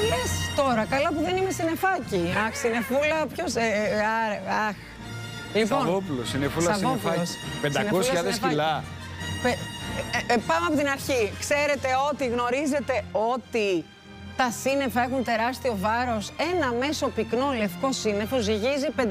λες τώρα, καλά που δεν είμαι συννεφάκι. Αχ, συννεφούλα, ποιος... αχ. Λοιπόν, Σαββόπουλος, συννεφούλα, συννεφάκι. 500.000 κιλά. Πάμε από την αρχή. Ξέρετε ότι, γνωρίζετε ότι τα σύννεφα έχουν τεράστιο βάρος. Ένα μέσο πυκνό λευκό σύννεφο ζυγίζει 500.000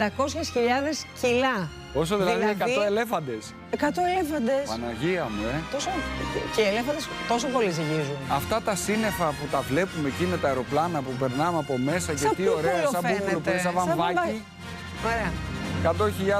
κιλά. Όσο δηλαδή 100 ελέφαντες. 100 ελέφαντες. Παναγία μου, Και οι ελέφαντες τόσο πολύ ζυγίζουν. Αυτά τα σύννεφα που τα βλέπουμε εκεί με τα αεροπλάνα που περνάμε από μέσα και τι ωραία, σαν πούπουλο που είναι σαν βαμβάκι. Ωραία. 100.000, 500.000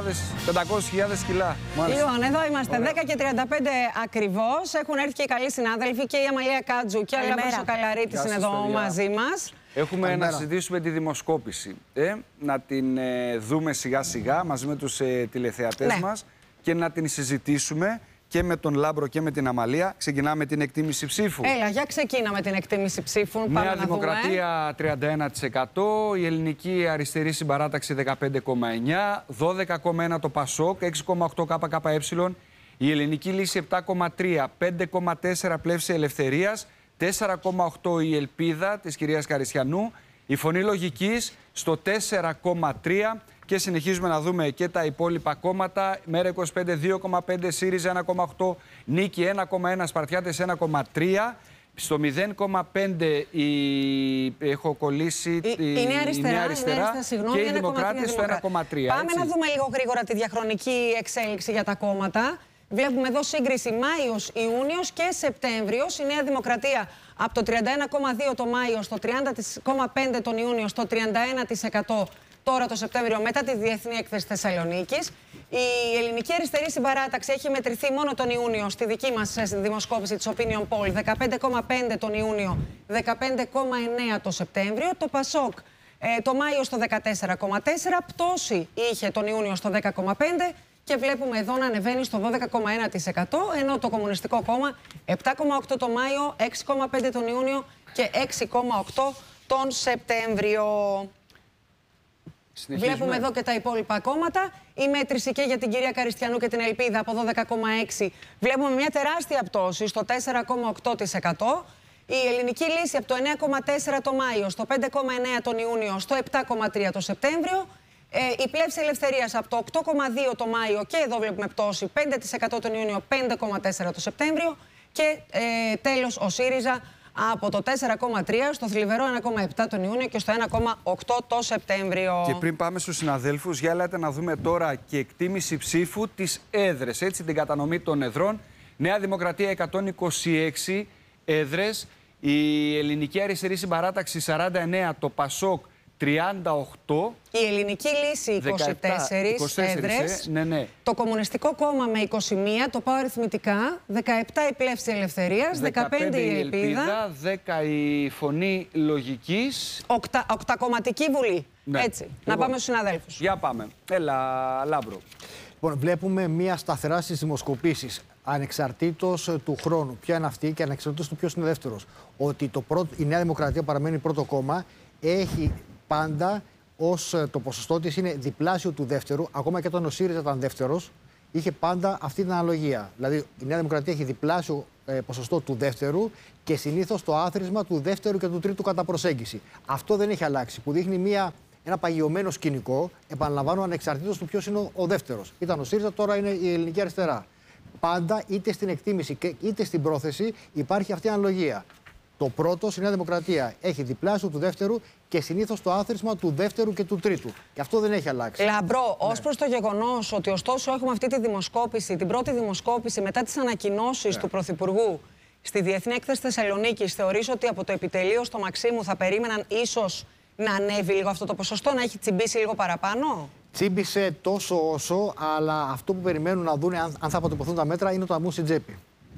κιλά. Λοιπόν, εδώ είμαστε. Ωραία. 10 και 35 ακριβώς. Έχουν έρθει και οι καλοί συνάδελφοι και η Αμαλία Κάτζου και ο Λάμπρος ο Καλαρίτης είναι εδώ μαζί μας. Έχουμε να συζητήσουμε τη δημοσκόπηση. Να την δούμε σιγά σιγά μαζί με τους τηλεθεατές μας και να την συζητήσουμε και με τον Λάμπρο και με την Αμαλία. Ξεκινάμε με την εκτίμηση ψήφου. Έλα, για ξεκίναμε την εκτίμηση ψήφου. Νέα Δημοκρατία 31%, η Ελληνική Αριστερή Συμπαράταξη 15,9%, 12,1% το ΠΑΣΟΚ, 6,8% ΚΚΕ, η Ελληνική Λύση 7,3%, 5,4% Πλεύση Ελευθερίας, 4,8% η Ελπίδα της κυρίας Καριστιανού, η Φωνή Λογικής στο 4,3%. Και συνεχίζουμε να δούμε και τα υπόλοιπα κόμματα. Μέρα 25, 2,5, ΣΥΡΙΖΑ 1,8, Νίκη 1,1, Σπαρτιάτες 1,3. Στο 0,5 έχω κολλήσει η Νέα Αριστερά και οι Δημοκράτες στο 1,3. Πάμε να δούμε λίγο γρήγορα τη διαχρονική εξέλιξη για τα κόμματα. Βλέπουμε εδώ σύγκριση Μάιος-Ιούνιος και Σεπτέμβριος. Η Νέα Δημοκρατία από το 31,2 το Μάιο στο 30,5 τον Ιούνιο στο 31%. Τώρα το Σεπτέμβριο μετά τη Διεθνή Έκθεση Θεσσαλονίκης. Η Ελληνική Αριστερή Συμπαράταξη έχει μετρηθεί μόνο τον Ιούνιο στη δική μας δημοσκόπηση της Opinion Poll. 15,5 τον Ιούνιο, 15,9 το Σεπτέμβριο. Το ΠΑΣΟΚ το Μάιο στο 14,4, πτώση είχε τον Ιούνιο στο 10,5 και βλέπουμε εδώ να ανεβαίνει στο 12,1%, ενώ το Κομμουνιστικό Κόμμα 7,8 το Μάιο, 6,5 τον Ιούνιο και 6,8 τον Σεπτέμβριο. Βλέπουμε εδώ και τα υπόλοιπα κόμματα. Η μέτρηση και για την κυρία Καριστιανού και την Ελπίδα από 12,6. Βλέπουμε μια τεράστια πτώση στο 4,8%. Η Ελληνική Λύση από το 9,4 το Μάιο στο 5,9 τον Ιούνιο στο 7,3 το Σεπτέμβριο. Η Πλεύση Ελευθερίας από το 8,2 το Μάιο και εδώ βλέπουμε πτώση 5% τον Ιούνιο, 5,4 το Σεπτέμβριο. Και τέλος ο ΣΥΡΙΖΑ από το 4,3 στο θλιβερό 1,7 τον Ιούνιο και στο 1,8 το Σεπτέμβριο. Και πριν πάμε στους συναδέλφους, για έλατε να δούμε τώρα και εκτίμηση ψήφου τις έδρες, έτσι, την κατανομή των εδρών. Νέα Δημοκρατία 126 έδρες, η Ελληνική Αριστερή Συμπαράταξη 49, το ΠΑΣΟΚ 38. Η Ελληνική Λύση 24 έδρες. Ναι. Το Κομμουνιστικό Κόμμα με 21, το πάω αριθμητικά. 17 η Πλεύση Ελευθερίας, 15 η Ελπίδα, 10 η Φωνή Λογικής. Οκτακομματική Βουλή. Ναι. Έτσι. Να πάμε στους συναδέλφους. Για πάμε. Έλα, Λάμπρο. Λοιπόν, βλέπουμε μία σταθερά στις δημοσκοπήσεις, ανεξαρτήτως του χρόνου. Ποια είναι αυτή και ανεξαρτήτως του ποιος είναι δεύτερος. Ότι η Νέα Δημοκρατία παραμένει πρώτο κόμμα, έχει πάντα το ποσοστό της είναι διπλάσιο του δεύτερου, ακόμα και όταν ο ΣΥΡΙΖΑ ήταν δεύτερος, είχε πάντα αυτή την αναλογία. Δηλαδή η Νέα Δημοκρατία έχει διπλάσιο ποσοστό του δεύτερου και συνήθως το άθροισμα του δεύτερου και του τρίτου κατά προσέγγιση. Αυτό δεν έχει αλλάξει, που δείχνει ένα παγιωμένο σκηνικό, επαναλαμβάνω, ανεξαρτήτως του ποιος είναι ο δεύτερος. Ήταν ο ΣΥΡΙΖΑ, τώρα είναι η Ελληνική Αριστερά. Πάντα είτε στην εκτίμηση είτε στην πρόθεση υπάρχει αυτή η αναλογία. Το πρώτο, η Νέα Δημοκρατία, έχει διπλάσιο του δεύτερου και συνήθως το άθροισμα του δεύτερου και του τρίτου. Και αυτό δεν έχει αλλάξει. Λαμπρό, ως προς το γεγονός ότι ωστόσο έχουμε αυτή τη δημοσκόπηση, την πρώτη δημοσκόπηση μετά τις ανακοινώσεις του Πρωθυπουργού στη Διεθνή Έκθεση Θεσσαλονίκης, θεωρείς ότι από το επιτελείο στο Μαξίμου θα περίμεναν ίσως να ανέβει λίγο αυτό το ποσοστό, να έχει τσιμπήσει λίγο παραπάνω? Τσίμπησε τόσο όσο, αλλά αυτό που περιμένουν να δουν αν θα αποτυπωθούν τα μέτρα είναι το αμού στην τσέπη.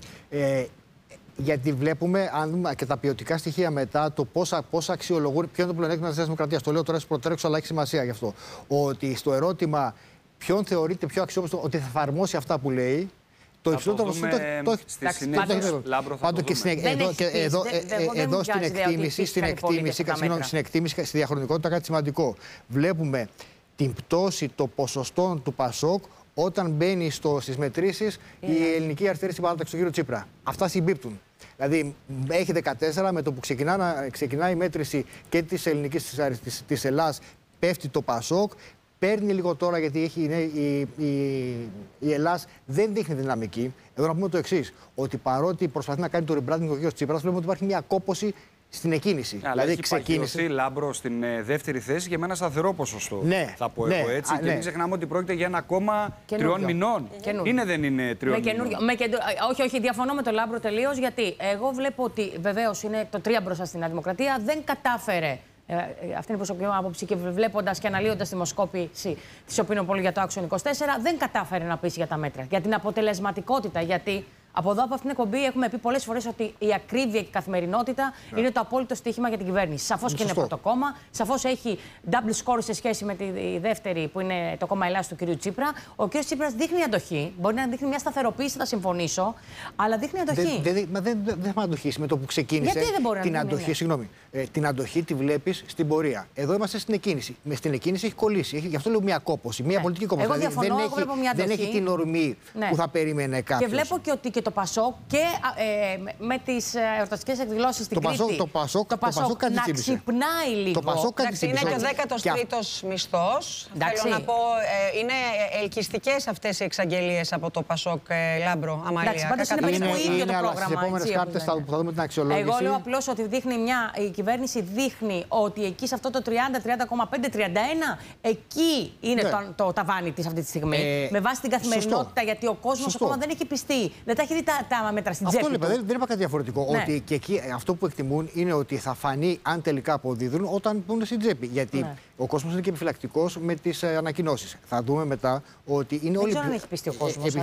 Γιατί βλέπουμε, αν δούμε και τα ποιοτικά στοιχεία μετά, το πόσα αξιολογούν, ποιο είναι το πλεονέκτημα της Νέας Δημοκρατίας. Το λέω τώρα προτρέξω, αλλά έχει σημασία γι' αυτό. Ότι στο ερώτημα ποιον θεωρείται πιο αξιόπιστο ότι θα εφαρμόσει αυτά που λέει, το υψηλότερο ποσοστό το έχει. Πάντως και εδώ στην εκτίμηση, στη διαχρονικότητα, κάτι σημαντικό. Βλέπουμε την πτώση των ποσοστών του ΠΑΣΟΚ όταν μπαίνει στις μετρήσεις η Ελληνική Αριστερή Συμπαράταξη του κ. Τσίπρα. Αυτά συμπίπτουν. Δηλαδή έχει 14, με το που ξεκινάει η μέτρηση και της ελληνικής της Ελλάδας, πέφτει το Πασόκ. Παίρνει λίγο τώρα γιατί η Ελλάδα δεν δείχνει δυναμική. Εδώ να πούμε το εξής, ότι παρότι προσπαθεί να κάνει το rebranding ο κ. Τσίπρας, βλέπουμε ότι υπάρχει μια κόπωση στην εκκίνηση. Δηλαδή ξεκίνησε Λάμπρο στην δεύτερη θέση και με ένα σταθερό ποσοστό. Ναι, θα πω εγώ έτσι. Και μην ξεχνάμε ότι πρόκειται για ένα κόμμα 3 μηνών. Είναι, δεν είναι 3 μηνών. Όχι, διαφωνώ με τον Λάμπρο τελείως, γιατί εγώ βλέπω ότι βεβαίως είναι το 3 μπροστά στην Νέα Δημοκρατία. Δεν κατάφερε. Αυτή είναι η προσωπική μου άποψη και βλέποντας και αναλύοντας τη δημοσκόπηση της Opinion Poll για το Action 24, δεν κατάφερε να πείσει για τα μέτρα. Για την αποτελεσματικότητα. Γιατί από εδώ, από αυτήν την εκπομπή, έχουμε πει πολλές φορές ότι η ακρίβεια και η καθημερινότητα είναι το απόλυτο στοίχημα για την κυβέρνηση. Σαφώς και είναι πρώτο κόμμα. Σαφώς έχει double score σε σχέση με τη δεύτερη, που είναι το κόμμα Ελλάδας του κ. Τσίπρα. Ο κ. Τσίπρας δείχνει αντοχή. Μπορεί να δείχνει μια σταθεροποίηση, θα συμφωνήσω, αλλά δείχνει αντοχή. Δεν θα αντοχήσει με το που ξεκίνησε. Γιατί δεν μπορεί να την αντοχή, συγγνώμη. Την αντοχή τη βλέπεις στην πορεία. Εδώ είμαστε στην εκκίνηση. Στην εκκίνηση έχει κολλήσει. Γι' αυτό λέω μια κόπωση, μια πολιτική κόπωση. Εγώ διαφωνώ, δεν έχει την ορμή που θα περίμενε κάποιος. Και βλέπω και ότι και το Πασόκ και με τις εορταστικές εκδηλώσεις στην Κρήτη. Το Πασόκ να ξυπνάει λίγο. Το Πασόκ είναι και ο 13ος μισθός. Θέλω να πω, είναι ελκυστικές αυτές οι εξαγγελίες από το Πασόκ, Λάμπρο, Αμαλία. Εντάξει, πάντως είναι περίπου ίδιο το πρόγραμμα. Στις επόμενες κάρτες θα δούμε την αξιολόγηση. Εγώ λέω απλώς ότι η κυβέρνηση δείχνει ότι εκεί σε αυτό το 30, 30,5, 31, εκεί είναι το ταβάνι της αυτή τη στιγμή. Με βάση την καθημερινότητα, γιατί ο κόσμος ακόμα δεν έχει πιστεί. Δεν τα έχει δει τα μέτρα στην τσέπη. Αυτό δεν είπα κάτι διαφορετικό. Ότι και εκεί αυτό που εκτιμούν είναι ότι θα φανεί αν τελικά αποδίδουν όταν πούνε στην τσέπη. Γιατί ο κόσμος είναι και επιφυλακτικός με τις ανακοινώσεις. Θα δούμε μετά ότι είναι όλοι. Δεν ξέρω αν έχει πιστεί ο κόσμος.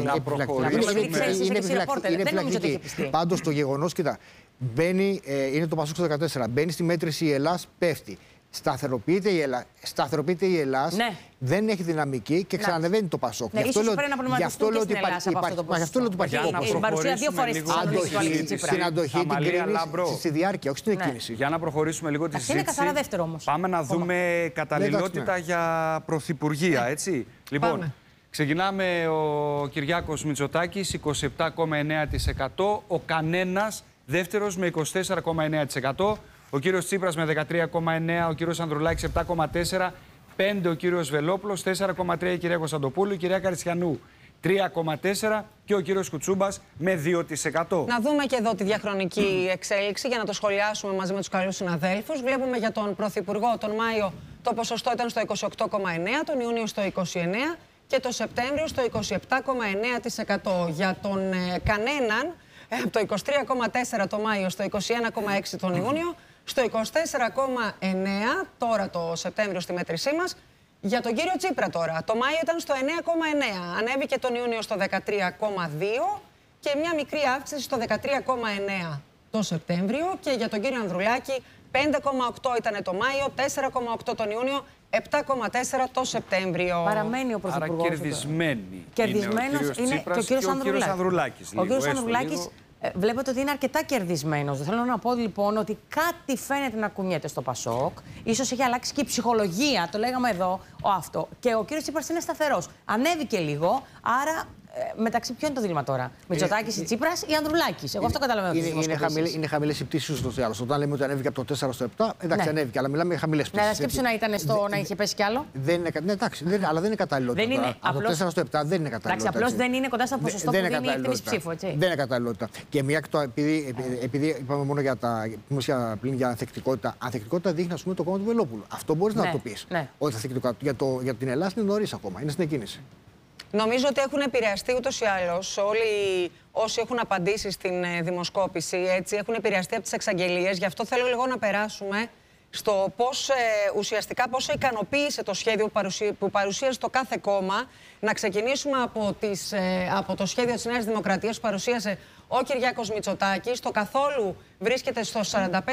Είναι επιφυλακτική. Πάντως το γεγονός, κοίτα, είναι το Πασόκ στο 14. Μπαίνει στη μέτρηση η Ελλάς, πέφτει. Σταθεροποιείται η Ελλάδα, δεν έχει δυναμική και ξανανεβαίνει το Πασόκ. Γι' αυτό λέω ότι υπάρχει η παρουσία δύο φορές στην αντοχή, την κρίνει στη διάρκεια, όχι στην εκκίνηση. Για να προχωρήσουμε λίγο τη συζήτηση. Είναι καθαρά δεύτερο όμως. Πάμε να δούμε καταλληλότητα για πρωθυπουργία, έτσι. Λοιπόν, ξεκινάμε ο Κυριάκος Μητσοτάκης, 27,9%. Ο κανένας δεύτερος με 24,9%. Ο κύριος Τσίπρας με 13,9%, ο κύριος Ανδρουλάκης 7,4%, 5% ο κύριος Βελόπουλος, 4,3% η κυρία Κωνσταντοπούλου, η κυρία Καριστιανού 3,4% και ο κύριος Κουτσούμπας με 2%. Να δούμε και εδώ τη διαχρονική εξέλιξη για να το σχολιάσουμε μαζί με τους καλούς συναδέλφους. Βλέπουμε για τον Πρωθυπουργό τον Μάιο το ποσοστό ήταν στο 28,9%, τον Ιούνιο στο 29% και το Σεπτέμβριο στο 27,9%. Για τον κανέναν, από το 23,4% το Μάιο στο 21,6% τον Ιούνιο, στο 24,9% τώρα το Σεπτέμβριο στη μέτρησή μας. Για τον κύριο Τσίπρα τώρα, το Μάιο ήταν στο 9,9%, ανέβηκε τον Ιούνιο στο 13,2% και μια μικρή αύξηση στο 13,9% το Σεπτέμβριο. Και για τον κύριο Ανδρουλάκη 5,8% ήταν το Μάιο, 4,8% τον Ιούνιο, 7,4% το Σεπτέμβριο. Παραμένει ο Πρωθυπουργός. Άρα κερδισμένοι. Κερδισμένος είναι και ο κύριος Ανδρουλάκης. Ο κύριος Ανδρουλάκης βλέπετε ότι είναι αρκετά κερδισμένος. Θέλω να πω λοιπόν ότι κάτι φαίνεται να κουνιέται στο Πασόκ. Ίσως έχει αλλάξει και η ψυχολογία, το λέγαμε εδώ αυτό. Και ο κύριος Τσίπρας είναι σταθερός. Ανέβηκε λίγο, άρα μεταξύ ποιο είναι το δίλημμα τώρα, Μητσοτάκης ή Τσίπρας ή Ανδρουλάκης? Εγώ αυτό καταλαβαίνω. Είναι χαμηλές οι πτήσεις ούτως ή άλλως. Όταν λέμε ότι ανέβηκε από το 4 στο 7, εντάξει, ανέβηκε, αλλά μιλάμε για χαμηλές πτήσεις. Ναι, σκέψου να ήταν να είχε πέσει κι άλλο. Εντάξει, αλλά δεν είναι καταλληλότητα. Από το 4 στο 7 δεν είναι καταλληλότητα. Εντάξει, απλώς δεν είναι κοντά στο ποσοστό που δίνει η εκτίμηση ψήφου. Δεν είναι καταλληλότητα. Και μια επειδή είπαμε μόνο για ανθεκτικότητα, ανθεκτικότητα δείχνει το κόμμα του Βελόπουλου. Αυτό μπορεί να το πει. Ότι για την Ελλάδα είναι νωρίς ακόμα, είναι στην εκκίνηση. Νομίζω ότι έχουν επηρεαστεί ούτως ή άλλως όλοι όσοι έχουν απαντήσει στην δημοσκόπηση, έτσι, έχουν επηρεαστεί από τις εξαγγελίες. Γι' αυτό θέλω λίγο να περάσουμε στο πώς ουσιαστικά πόσο ικανοποίησε το σχέδιο που παρουσίασε το κάθε κόμμα. Να ξεκινήσουμε από το σχέδιο της Νέας Δημοκρατίας που παρουσίασε ο Κυριάκος Μητσοτάκης. Το καθόλου βρίσκεται στο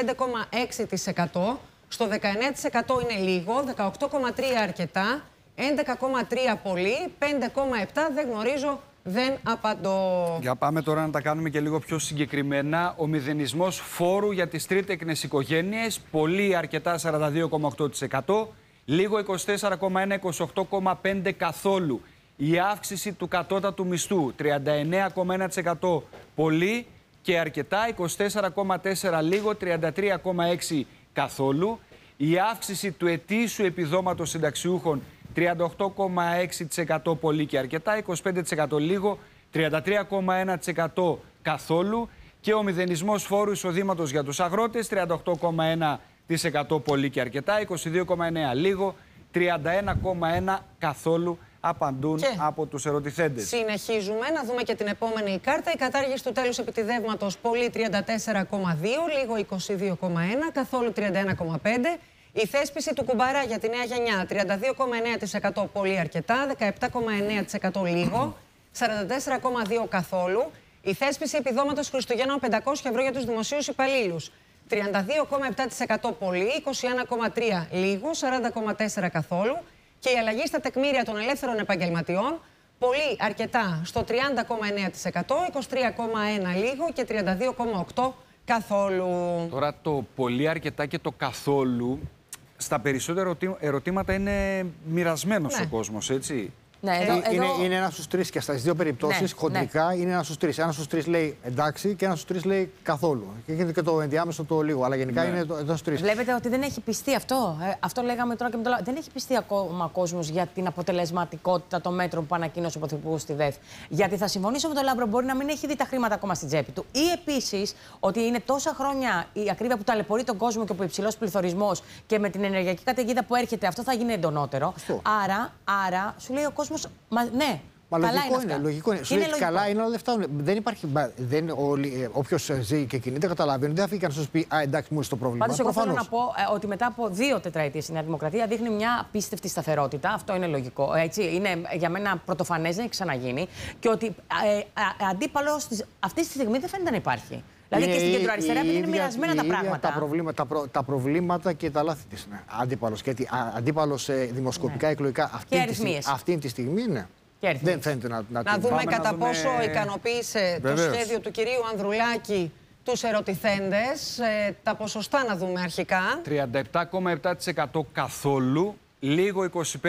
45,6%, στο 19% είναι λίγο, 18,3% αρκετά, 11,3% πολύ, 5,7% δεν γνωρίζω, δεν απαντώ. Για πάμε τώρα να τα κάνουμε και λίγο πιο συγκεκριμένα. Ο μηδενισμός φόρου για τις τρίτεκνες οικογένειες, πολύ αρκετά 42,8%, λίγο 24,1%, 28,5% καθόλου. Η αύξηση του κατώτατου μισθού 39,1% πολύ και αρκετά, 24,4 λίγο, 33,6 καθόλου. Η αύξηση του ετήσιου επιδόματος συνταξιούχων 38,6% πολύ και αρκετά, 25% λίγο, 33,1% καθόλου και ο μηδενισμός φόρου εισοδήματος για τους αγρότες 38,1% πολύ και αρκετά, 22,9% λίγο, 31,1% καθόλου απαντούν από τους ερωτηθέντες. Συνεχίζουμε να δούμε και την επόμενη κάρτα. Η κατάργηση του τέλους επιτιδεύματος πολύ 34,2%, λίγο 22,1%, καθόλου 31,5%. Η θέσπιση του κουμπαρά για τη νέα γενιά 32,9% πολύ αρκετά, 17,9% λίγο, 44,2% καθόλου. Η θέσπιση επιδόματος Χριστουγέννων 500 ευρώ για τους δημοσίους υπαλλήλους 32,7% πολύ, 21,3% λίγο, 40,4% καθόλου. Και η αλλαγή στα τεκμήρια των ελεύθερων επαγγελματιών πολύ αρκετά στο 30,9%, 23,1% λίγο και 32,8% καθόλου. Τώρα το πολύ αρκετά και το καθόλου, στα περισσότερα ερωτήματα είναι μοιρασμένος ο κόσμος, έτσι. Ναι, είναι ένας στους τρεις και στις δύο περιπτώσεις, χοντρικά είναι ένας στους τρεις. Ένας στους τρεις λέει εντάξει και ένας στους τρεις λέει καθόλου. Και έχετε και το ενδιάμεσο το λίγο, αλλά γενικά είναι εδώ στους τρεις. Βλέπετε ότι δεν έχει πιστεί αυτό. Αυτό λέγαμε τώρα και με το λαό. Δεν έχει πιστεί ακόμα ο κόσμος για την αποτελεσματικότητα των μέτρων που ανακοίνωσε ο Πρωθυπουργός στη ΔΕΘ. Γιατί θα συμφωνήσω με τον Λάμπρο, μπορεί να μην έχει δει τα χρήματα ακόμα στην τσέπη του. Ή επίσης ότι είναι τόσα χρόνια η ακρίβεια που ταλαιπωρεί τον κόσμο και ο υψηλός πληθωρισμός και με την ενεργειακή καταιγίδα που έρχεται, αυτό θα γίνει εντονότερο. Άρα σου λέει ο κόσμος. Ναι, μα καλά λογικό είναι. Λογικό είναι. Σου λέει καλά είναι, αλλά δεν φτάνουν. Δεν υπάρχει. Όποιος ζει και κινείται, καταλαβαίνει. Δεν θα φύγει να σου πει α, εντάξει, μου είναι το πρόβλημα. Πάντως, εγώ θέλω να πω ότι μετά από 2 τετραετίες η Νέα Δημοκρατία δείχνει μια απίστευτη σταθερότητα. Αυτό είναι λογικό. Έτσι, είναι για μένα πρωτοφανές, δεν έχει ξαναγίνει. Και ότι αντίπαλος αυτή τη στιγμή δεν φαίνεται να υπάρχει. Δηλαδή και στην κεντροαριστερά, επειδή είναι μοιρασμένα τα πράγματα. Τα προβλήματα και τα λάθη της. Ναι. Αντίπαλος. Γιατί αντίπαλος δημοσκοπικά, εκλογικά αυτή τη στιγμή είναι. Δεν φαίνεται να δούμε κατά πόσο ικανοποίησε το σχέδιο του κυρίου Ανδρουλάκη τους ερωτηθέντες. Τα ποσοστά να δούμε αρχικά. 37,7% καθόλου, λίγο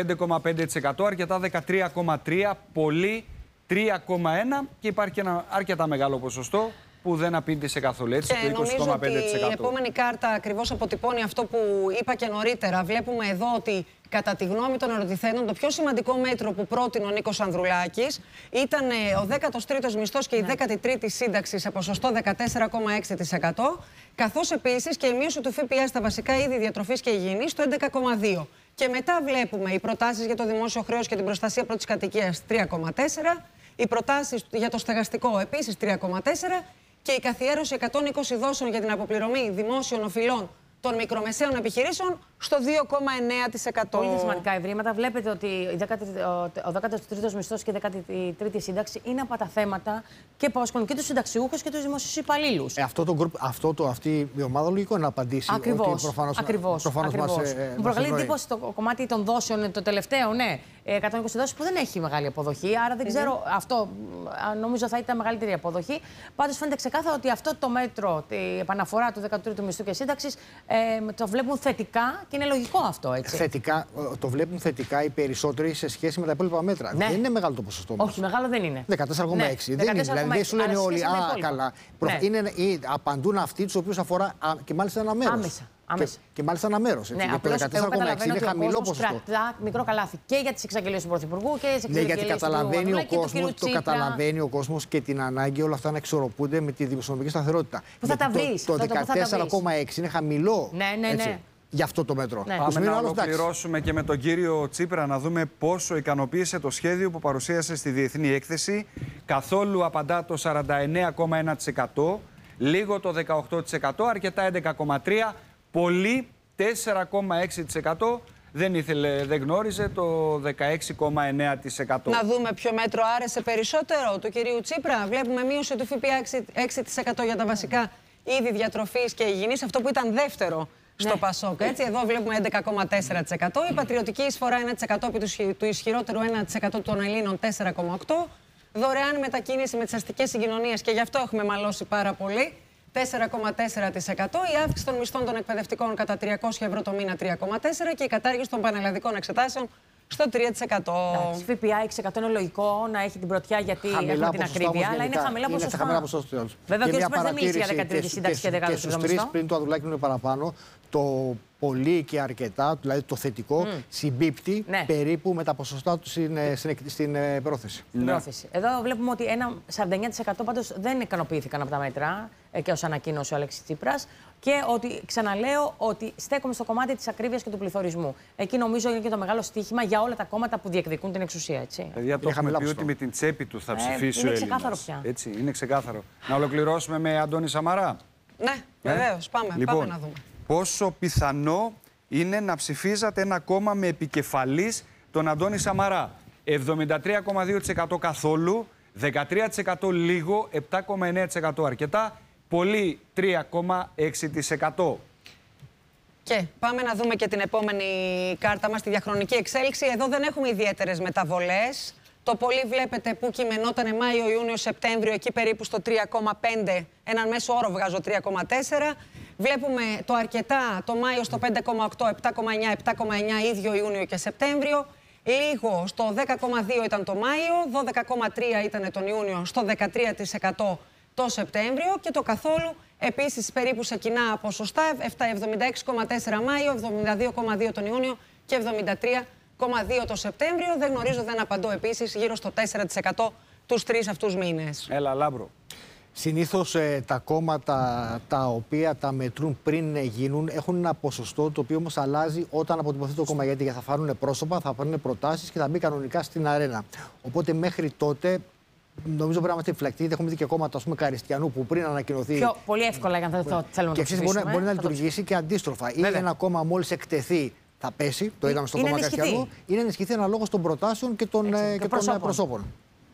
25,5%, αρκετά 13,3%, πολύ 3,1% και υπάρχει ένα αρκετά μεγάλο ποσοστό που δεν απήντησε καθόλου, έτσι, και το 20,5%. νομίζω ότι η επόμενη κάρτα ακριβώς αποτυπώνει αυτό που είπα και νωρίτερα. Βλέπουμε εδώ ότι κατά τη γνώμη των ερωτηθέντων το πιο σημαντικό μέτρο που πρότεινε ο Νίκος Ανδρουλάκης ήταν ο 13ος μισθός και η 13η σύνταξη σε ποσοστό 14,6%, καθώς επίσης και η μείωση του ΦΠΑ στα βασικά είδη διατροφής και υγιεινής στο 11,2%. Και μετά βλέπουμε οι προτάσεις για το δημόσιο χρέος και την προστασία πρώτης κατοικίας 3,4%, οι προτάσεις για το στεγαστικό επίσης 3,4%, και η καθιέρωση 120 δόσεων για την αποπληρωμή δημόσιων οφειλών των μικρομεσαίων επιχειρήσεων στο 2,9%. Πολύ σημαντικά ευρήματα. Βλέπετε ότι ο 13ος μισθός και η 13η σύνταξη είναι από τα θέματα και που απασχολούν και τους συνταξιούχους και τους δημοσίους υπαλλήλους. Αυτή η ομάδα λογικό είναι να απαντήσει. Ακριβώς. Μου προκαλεί εντύπωση το κομμάτι των δόσεων, το τελευταίο, ναι. 120 δόσεις που δεν έχει μεγάλη αποδοχή. Άρα δεν ξέρω, αυτό νομίζω θα ήταν μεγαλύτερη αποδοχή. Πάντως φαίνεται ξεκάθαρα ότι αυτό το μέτρο, η επαναφορά του 13ου μισθού και σύνταξης, το βλέπουν θετικά και είναι λογικό αυτό, έτσι. Το βλέπουν θετικά οι περισσότεροι σε σχέση με τα υπόλοιπα μέτρα. Ναι. Δεν είναι μεγάλο το ποσοστό. Όχι, μεγάλο δεν είναι. 14,6. Ναι. Δεν είναι. Δηλαδή δεν σου λένε όλοι, α, καλά. Ναι. Απαντούν αυτοί τους οποίους αφορά και μάλιστα ένα μέρος. Άμεσα. Και μάλιστα ένα μέρος. Ναι, το 14,6 είναι χαμηλό ποσοστό. Κρατά μικρό καλάθι και για τις εξαγγελίες του Πρωθυπουργού και για τις εξαγγελίες του καταλαβαίνει ο κόσμος και την ανάγκη όλα αυτά να εξορροπούνται με τη δημοσιονομική σταθερότητα. Πού θα τα βρεις. Το 14,6 είναι χαμηλό. Ναι. Για αυτό το μέτρο. Ναι. Πάμε να ολοκληρώσουμε και με τον κύριο Τσίπρα να δούμε πόσο ικανοποίησε το σχέδιο που παρουσίασε στη Διεθνή Έκθεση. Καθόλου απαντά το 49,1%, λίγο το 18%, αρκετά 11,3%, πολύ 4,6%. Δεν γνώριζε το 16,9%. Να δούμε ποιο μέτρο άρεσε περισσότερο του κυρίου Τσίπρα. Βλέπουμε μείωση του ΦΠΑ 6% για τα βασικά είδη διατροφής και υγιεινής, αυτό που ήταν δεύτερο στο Πασόκ. Έτσι. Εδώ βλέπουμε 11,4%. Η πατριωτική εισφορά 1% επί του ισχυρότερου 1% των Ελλήνων 4,8%. Δωρεάν μετακίνηση με τις αστικές συγκοινωνίες και γι' αυτό έχουμε μαλώσει πάρα πολύ. 4,4%, η αύξηση των μισθών των εκπαιδευτικών κατά 300 ευρώ το μήνα 3,4% και η κατάργηση των πανελλαδικών εξετάσεων στο 3%. Εντάξει, ΦΠΑ 6% είναι λογικό να έχει την πρωτιά γιατί έχουμε την ακρίβεια, αλλά είναι χαμηλά ποσοστά. Βέβαια, και ο Τσίπρας δεν μίλησε για 13η σύνταξη και 10η σύνταξη. Και πριν το Ανδρουλάκη είναι παραπάνω, το πολύ και αρκετά, δηλαδή το θετικό, συμπίπτει περίπου με τα ποσοστά του στην πρόθεση. Εδώ βλέπουμε ότι ένα 49% πάντως δεν ικανοποιήθηκαν από τα μέτρα και ως ανακοίνωσε ο Αλέξης Τσίπρας. Και ότι, ξαναλέω, ότι στέκομαι στο κομμάτι της ακρίβειας και του πληθωρισμού. Εκεί νομίζω είναι και το μεγάλο στοίχημα για όλα τα κόμματα που διεκδικούν την εξουσία. Έτσι. Παιδιά, το έχουμε πει ότι με την τσέπη του θα ψηφίσει ο Έλληνας. Είναι ξεκάθαρο πια. Έτσι, είναι ξεκάθαρο. Να ολοκληρώσουμε με Αντώνη Σαμαρά. Ναι, βεβαίως. Πάμε να δούμε. Πόσο πιθανό είναι να ψηφίζατε ένα κόμμα με επικεφαλής τον Αντώνη Σαμαρά? 73,2% καθόλου, 13% λίγο, 7,9% αρκετά, πολύ 3,6%. Και πάμε να δούμε και την επόμενη κάρτα μας, τη διαχρονική εξέλιξη. Εδώ δεν έχουμε ιδιαίτερες μεταβολές. Το πολύ βλέπετε που κειμενόταν Μάιο, Ιούνιο, Σεπτέμβριο, εκεί περίπου στο 3,5, έναν μέσο όρο βγάζω 3,4. Βλέπουμε το αρκετά το Μάιο στο 5,8, 7,9, 7,9 ίδιο Ιούνιο και Σεπτέμβριο. Λίγο στο 10,2 ήταν το Μάιο, 12,3 ήταν τον Ιούνιο, στο 13% το Σεπτέμβριο και το καθόλου επίσης περίπου σε κοινά ποσοστά, 76,4 Μάιο, 72,2 τον Ιούνιο και 73,2 το Σεπτέμβριο. Δεν γνωρίζω, δεν απαντώ επίσης, γύρω στο 4% τους 3 αυτούς μήνες. Έλα, Λάμπρο. Συνήθως τα κόμματα τα οποία τα μετρούν πριν γίνουν έχουν ένα ποσοστό το οποίο όμως αλλάζει όταν αποτυπωθεί το κόμμα. Γιατί θα φάρουν πρόσωπα, θα πάρουν προτάσεις και θα μπει κανονικά στην αρένα. Οπότε μέχρι τότε νομίζω πρέπει να είμαστε φυλακτοί. Έχουμε δει και κόμματα, ας πούμε, Καριστιανού που πριν ανακοινωθεί. Πολύ εύκολα, αν θα θέλουμε να το ψηφίσουμε. Μπορεί να λειτουργήσει και αντίστροφα. Ή ένα κόμμα μόλις εκτεθεί θα πέσει. Το είδαμε στο κόμμα Καριστιανού. Είναι ενισχυθεί αναλόγως των προτάσεων και των προσώπων.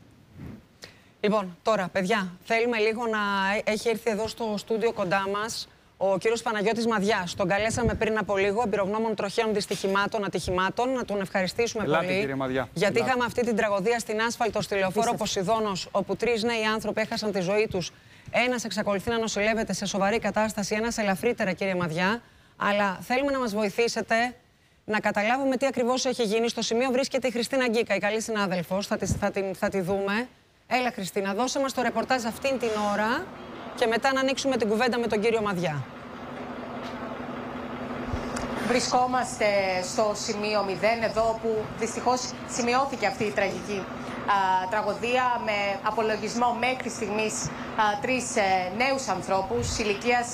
Λοιπόν, τώρα, παιδιά, θέλουμε λίγο να έχει έρθει εδώ στο στούντιο κοντά μας ο κύριος Παναγιώτης Μαδιάς. Τον καλέσαμε πριν από λίγο, εμπειρογνώμων τροχαίων δυστυχημάτων, ατυχημάτων. Να τον ευχαριστήσουμε πολύ. Κύριε Μαδιά. Γιατί είχαμε αυτή την τραγωδία στην άσφαλτο στη λεωφόρο Ποσειδώνος, όπου 3 νέοι άνθρωποι έχασαν τη ζωή τους. Ένας εξακολουθεί να νοσηλεύεται σε σοβαρή κατάσταση, ένας ελαφρύτερα, κύριε Μαδιά. Αλλά θέλουμε να μας βοηθήσετε να καταλάβουμε τι ακριβώς έχει γίνει. Στο σημείο βρίσκεται η Χριστίνα Γκίκα, η καλή συνάδελφος. Θα τη δούμε. Έλα, Χριστίνα, δώσε μας το ρεπορτάζ αυτήν την ώρα και μετά να ανοίξουμε την κουβέντα με τον κύριο Μαδιά. Βρισκόμαστε στο σημείο 0, εδώ που δυστυχώς σημειώθηκε αυτή η τραγική τραγωδία με απολογισμό μέχρι στιγμής 3 νέους ανθρώπους ηλικίας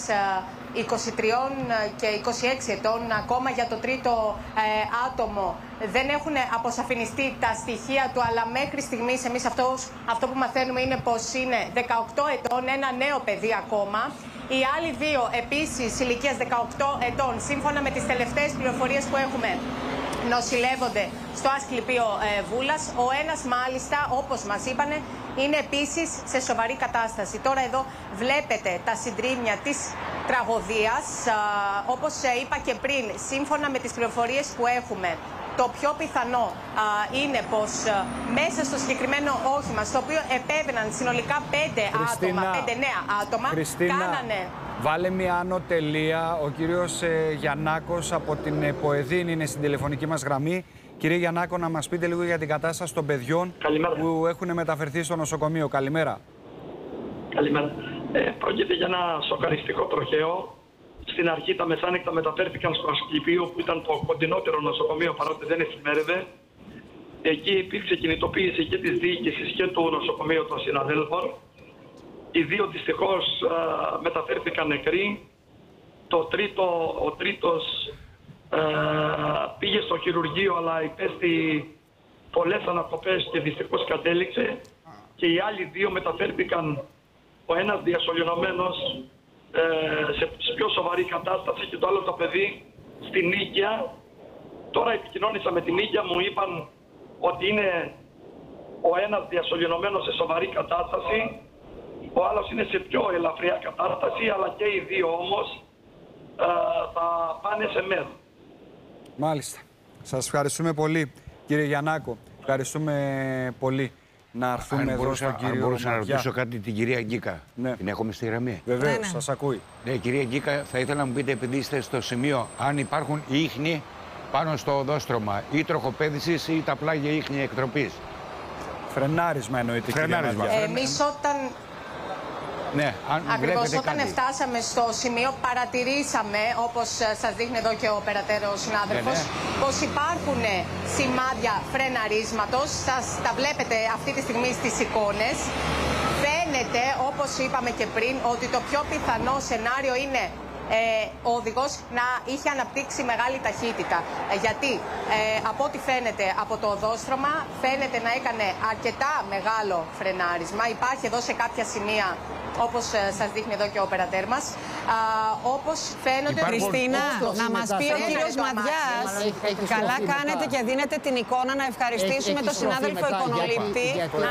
23 και 26 ετών. Ακόμα για το τρίτο άτομο δεν έχουν αποσαφινιστεί τα στοιχεία του, αλλά μέχρι στιγμής εμείς αυτό που μαθαίνουμε είναι πως είναι 18 ετών, ένα νέο παιδί ακόμα. Οι άλλοι 2 επίσης ηλικίας 18 ετών, σύμφωνα με τις τελευταίες πληροφορίες που έχουμε, νοσηλεύονται στο Ασκληπείο Βούλας. Ο ένας μάλιστα, όπως μας είπανε, είναι επίσης σε σοβαρή κατάσταση. Τώρα εδώ βλέπετε τα συντρίμμια της τραγωδίας. Όπως είπα και πριν, σύμφωνα με τις πληροφορίες που έχουμε, το πιο πιθανό είναι πως μέσα στο συγκεκριμένο όχημα, στο οποίο επέβαιναν συνολικά 5 νέα άτομα, κάνανε... Βάλε μια άνω τελεία. Ο κύριος Γιαννάκος από την ΠΟΕΔΗΝ είναι στην τηλεφωνική μας γραμμή. Κύριε Γιαννάκο, να μας πείτε λίγο για την κατάσταση των παιδιών που έχουν μεταφερθεί στο νοσοκομείο. Καλημέρα. Καλημέρα. Πρόκειται για ένα σοκαριστικό τροχαίο. Στην αρχή τα μεσάνυχτα μεταφέρθηκαν στο Ασκληπείο, που ήταν το κοντινότερο νοσοκομείο, παρότι δεν εφημέρευε. Εκεί υπήρξε κινητοποίηση και της διοίκησης και του νοσοκομείου των συναδέλφων. Οι 2 δυστυχώς μεταφέρθηκαν νεκροί. Ο τρίτος πήγε στο χειρουργείο, αλλά υπέστη πολλές ανακοπές και δυστυχώς κατέληξε. Και οι άλλοι 2 μεταφέρθηκαν, ο ένας διασωληνωμένος σε πιο σοβαρή κατάσταση και το άλλο το παιδί στην Νίκαια. Τώρα επικοινώνησα με την Νίκαια, μου είπαν ότι είναι ο ένας διασωληνωμένος σε σοβαρή κατάσταση, ο άλλος είναι σε πιο ελαφριά κατάσταση, αλλά και οι 2 όμως θα πάνε σε ΜΕΔ. Μάλιστα. Σας ευχαριστούμε πολύ, κύριε Γιαννάκο. Ευχαριστούμε πολύ. Να έρθουμε εδώ στον κύριο. Αν μπορούσα να ρωτήσω κάτι την κυρία Γκίκα. Ναι. Την έχουμε στη γραμμή. Βεβαίως, σας ακούει. Ναι, κυρία Γκίκα, θα ήθελα να μου πείτε, επειδή είστε στο σημείο, αν υπάρχουν ίχνη πάνω στο οδόστρωμα ή τροχοπέδησης ή τα πλάγια ίχνη εκτροπής. Φρενάρισμα εννοείται. Φρενάρισμα. Εμείς όταν... Ναι, αν Ακριβώς, βλέπετε όταν κάτι. φτάσαμε στο σημείο παρατηρήσαμε, όπως σας δείχνει εδώ και ο περατέρω συνάδελφος, πως υπάρχουν σημάδια φρεναρίσματος. Σας τα βλέπετε αυτή τη στιγμή στις εικόνες. Φαίνεται, όπως είπαμε και πριν, ότι το πιο πιθανό σενάριο είναι ο οδηγός να είχε αναπτύξει μεγάλη ταχύτητα. Γιατί από ό,τι φαίνεται από το οδόστρωμα, φαίνεται να έκανε αρκετά μεγάλο φρενάρισμα. Υπάρχει εδώ σε κάποια σημεία, όπως σας δείχνει εδώ και ο οπερατέρ μας, όπως φαίνονται... Χριστίνα, να μας πει ο κύριος Μαδιάς, καλά κάνετε και δίνετε την εικόνα να ευχαριστήσουμε τον συνάδελφο εικονολήπτη.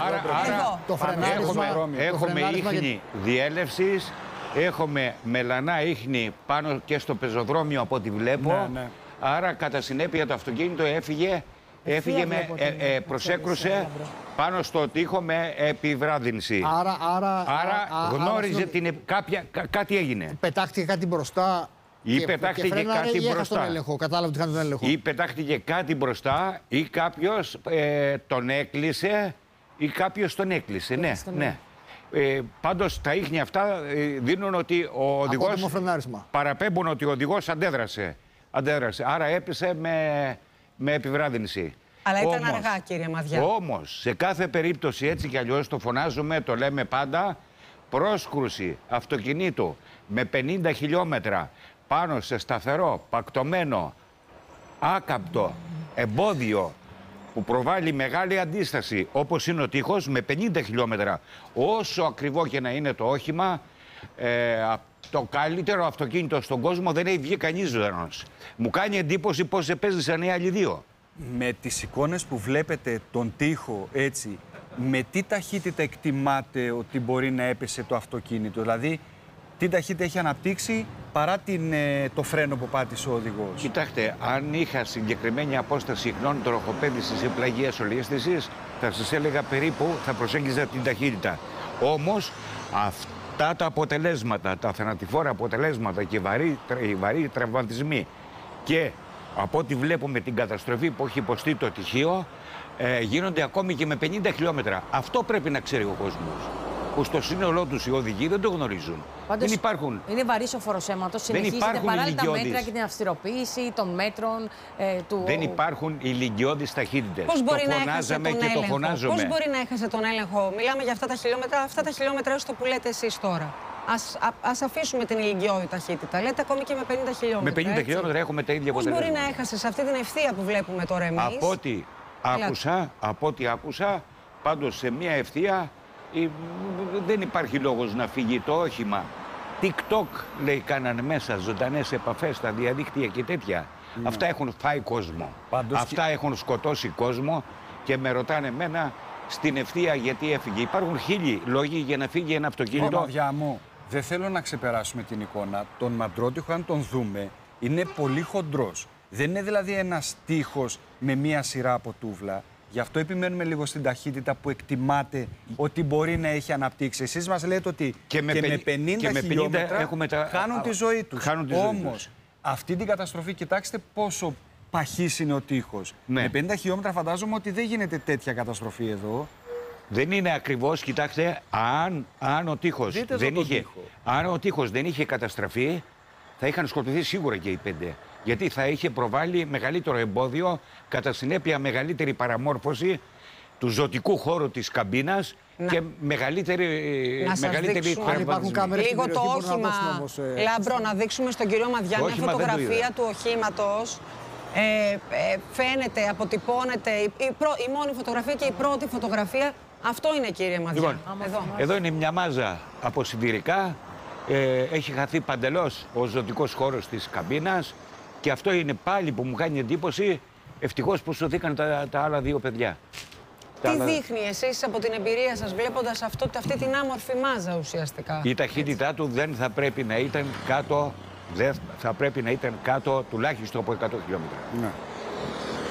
Έχουμε ίχνη διέλευσης, έχουμε μελανά ίχνη πάνω και στο πεζοδρόμιο από ό,τι βλέπω. Ναι. Άρα κατά συνέπεια το αυτοκίνητο έφυγε προσέκρουσε πάνω στο τοίχο με επιβράδυνση. Άρα γνώριζε κάτι έγινε. Πετάχτηκε κάτι μπροστά. Ή πετάχτηκε κάτι μπροστά. Τον έλεγχο, κατάλαβε ότι είχαν τον έλεγχο. Ή πετάχτηκε κάτι μπροστά ή κάποιος τον έκλεισε ή κάποιος τον έκλεισε. Ναι. Πάντως τα ίχνη αυτά δίνουν ότι ο οδηγός, παραπέμπουν ότι ο οδηγός αντέδρασε. Άρα έπεσε με επιβράδυνση. Αλλά ήταν αργά, κύριε Μαδιά. Όμως, σε κάθε περίπτωση έτσι κι αλλιώς το φωνάζουμε, το λέμε πάντα, πρόσκρουση αυτοκινήτου με 50 χιλιόμετρα πάνω σε σταθερό, πακτωμένο, άκαπτο εμπόδιο που προβάλλει μεγάλη αντίσταση, όπως είναι ο τείχος, με 50 χιλιόμετρα. Όσο ακριβό και να είναι το όχημα, το καλύτερο αυτοκίνητο στον κόσμο δεν έχει βγει κανείς ζωντανός. Μου κάνει εντύπωση πώς επέζησαν οι άλλοι δύο. Με τις εικόνες που βλέπετε τον τοίχο έτσι, με τι ταχύτητα εκτιμάτε ότι μπορεί να έπεσε το αυτοκίνητο? Δηλαδή, τι ταχύτητα έχει αναπτύξει παρά το φρένο που πάτησε ο οδηγός? Κοιτάξτε, αν είχα συγκεκριμένη απόσταση ιχνών τροχοπέδησης ή πλαγίας ολίσθησης, θα σας έλεγα περίπου, θα προσέγγιζα την ταχύτητα. Όμως, αυτά τα αποτελέσματα, τα θανατηφόρα αποτελέσματα και οι βαρύ τραυματισμοί και από ό,τι βλέπουμε την καταστροφή που έχει υποστεί το τυχείο, γίνονται ακόμη και με 50 χιλιόμετρα. Αυτό πρέπει να ξέρει ο κόσμος, που στο σύνολό τους οι οδηγοί δεν το γνωρίζουν. Πάντως, δεν υπάρχουν. Είναι βαρύς ο φόρος αίματος. Συνεχίζεται παράλληλα τα μέτρα και την αυστηροποίηση των μέτρων του. Δεν υπάρχουν ηλικιώδεις ταχύτητες. Πώς μπορεί να έχασε τον και έλεγχο? το φωνάζομαι. Πώς μπορεί να έχασε τον έλεγχο? Μιλάμε για αυτά τα χιλιόμετρα έως το που λέτε εσείς τώρα. Ας αφήσουμε την ηλικιώδη ταχύτητα. Λέτε ακόμη και με 50 χιλιόμετρα. Με 50 χιλιόμετρα έχουμε τα ίδια αποτελέσματα. Πώς μπορεί να έχασε σε αυτή την ευθεία που βλέπουμε τώρα εμείς? Από ό,τι άκουσα, πάντως σε μια ευθεία δεν υπάρχει λόγος να φύγει το όχημα. TikTok, λέει, κάνανε μέσα ζωντανές επαφές στα διαδίκτυα και τέτοια. Αυτά έχουν φάει κόσμο. Αυτά έχουν σκοτώσει κόσμο και με ρωτάνε εμένα στην ευθεία γιατί έφυγε. Υπάρχουν χίλιοι λόγοι για να φύγει ένα αυτοκίνητο. Μαδιά μου, δεν θέλω να ξεπεράσουμε την εικόνα. Τον μαντρότυχο, αν τον δούμε, είναι πολύ χοντρός. Δεν είναι δηλαδή ένας τείχος με μία σειρά από τούβλα. Γι' αυτό επιμένουμε λίγο στην ταχύτητα που εκτιμάτε ότι μπορεί να έχει αναπτύξει. Εσείς μας λέτε ότι και με 50 χιλιόμετρα χάνουν τη ζωή τους. Όμως, αυτή την καταστροφή, κοιτάξτε πόσο παχύς είναι ο τείχος. Ναι. Με 50 χιλιόμετρα φαντάζομαι ότι δεν γίνεται τέτοια καταστροφή εδώ. Δεν είναι ακριβώς, κοιτάξτε, αν ο τείχος δεν είχε καταστραφεί, θα είχαν σκοτωθεί σίγουρα και οι 5. Γιατί θα είχε προβάλει μεγαλύτερο εμπόδιο, κατά συνέπεια μεγαλύτερη παραμόρφωση του ζωτικού χώρου της καμπίνας και μεγαλύτερη τραυματισμή. Λίγο το όχημα, Λάμπρο, να δείξουμε στον κύριο Μαδιά μια φωτογραφία του οχήματος. Φαίνεται, αποτυπώνεται η μόνη φωτογραφία και η πρώτη φωτογραφία. Αυτό είναι, κύριε Μαδιά. Λοιπόν, εδώ είναι μια μάζα από σιδηρικά. Έχει χαθεί παντελώς ο ζωτικός χώρος της καμπίνας και αυτό είναι πάλι που μου κάνει εντύπωση. Ευτυχώς που σωθήκαν τα άλλα δύο παιδιά. Τι δείχνει εσείς από την εμπειρία σας βλέποντας αυτή την άμορφη μάζα ουσιαστικά? Η ταχύτητά του δεν θα πρέπει να ήταν κάτω, τουλάχιστον από 100 χιλιόμετρα. Ναι.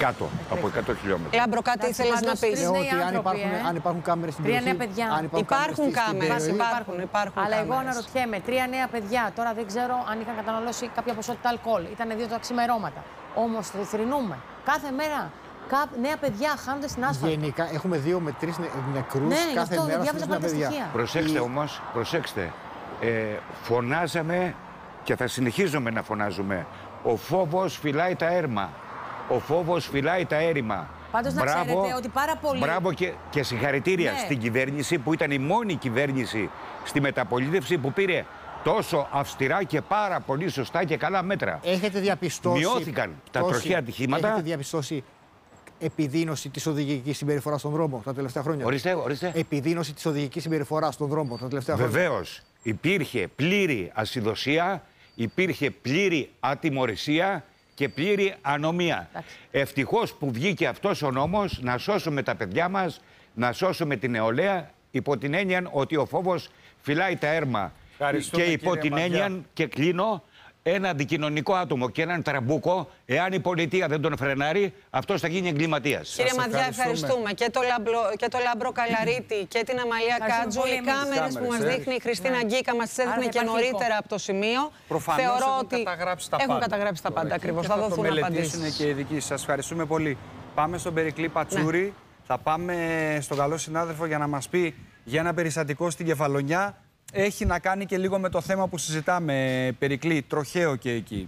κάτω από 100 χιλιόμετρα. Λάμπρο, κάτι ήθελες να πεις? Λέω νέοι ότι άνθρωποι, αν υπάρχουν κάμερες στην 3 περιοχή... νέα παιδιά. αν Υπάρχουν κάμερες, υπάρχουν Αλλά εγώ κάμερες. αναρωτιέμαι, 3 νέα παιδιά, τώρα δεν ξέρω αν είχαν καταναλώσει κάποια ποσότητα αλκοόλ. Ήταν 2 τα ξημερώματα. Όμως θρηνούμε. Κάθε μέρα νέα παιδιά χάνονται στην άσφαλτο. Γενικά έχουμε 2 με 3 νεκρούς κάθε μέρα στις νέα παιδιά. Προσέξτε όμως, προσέξτε. Φωνάζαμε και θα συνεχίζουμε να φωνάζουμε. Ο φόβος φυλάει τα έρμα. Ο φόβος φυλάει τα έρημα. Πάντως να ξέρετε ότι πάρα πολύ... Μπράβο και συγχαρητήρια στην κυβέρνηση που ήταν η μόνη κυβέρνηση στη μεταπολίτευση που πήρε τόσο αυστηρά και πάρα πολύ σωστά και καλά μέτρα. Έχετε διαπιστώσει... Μειώθηκαν τα τροχαία ατυχήματα. Έχετε διαπιστώσει επιδείνωση της οδηγικής συμπεριφοράς στον δρόμο τα τελευταία χρόνια? Ορίστε. Επιδείνωση της οδηγικής συμπεριφοράς στον δρόμο τα τελευταία χρόνια. Βεβαίως. Υπήρχε πλήρη ασυδοσία, υπήρχε πλήρη ατιμωρησία και πλήρη ανομία. Ευτυχώς που βγήκε αυτός ο νόμος να σώσουμε τα παιδιά μας, να σώσουμε την νεολαία, υπό την έννοια ότι ο φόβος φυλάει τα έρμα. Και υπό την έννοια, και κλείνω, ένα αντικοινωνικό άτομο και έναν τραμπούκο, εάν η πολιτεία δεν τον φρενάρει, αυτός θα γίνει εγκληματίας. Κύριε Μαδιά, ευχαριστούμε και το Λάμπρο Καλαρίτη και την Αμαλία Κάτζου. Οι κάμερες που μας δείχνει η Χριστίνα Γκίκα μας τις έδειχνε και νωρίτερα από το σημείο. Προφανώς θεωρώ ότι έχουν καταγράψει τα πάντα ακριβώς. Θα δοθούν απαντήσεις. Είναι και οι ειδικοί. Σας ευχαριστούμε πολύ. Πάμε στον Περικλή Πατσούρη. Ναι. Θα πάμε στον καλό συνάδελφο για να μας πει για ένα περιστατικό στην Κεφαλονιά. Έχει να κάνει και λίγο με το θέμα που συζητάμε, Περικλή, τροχαίο και εκεί.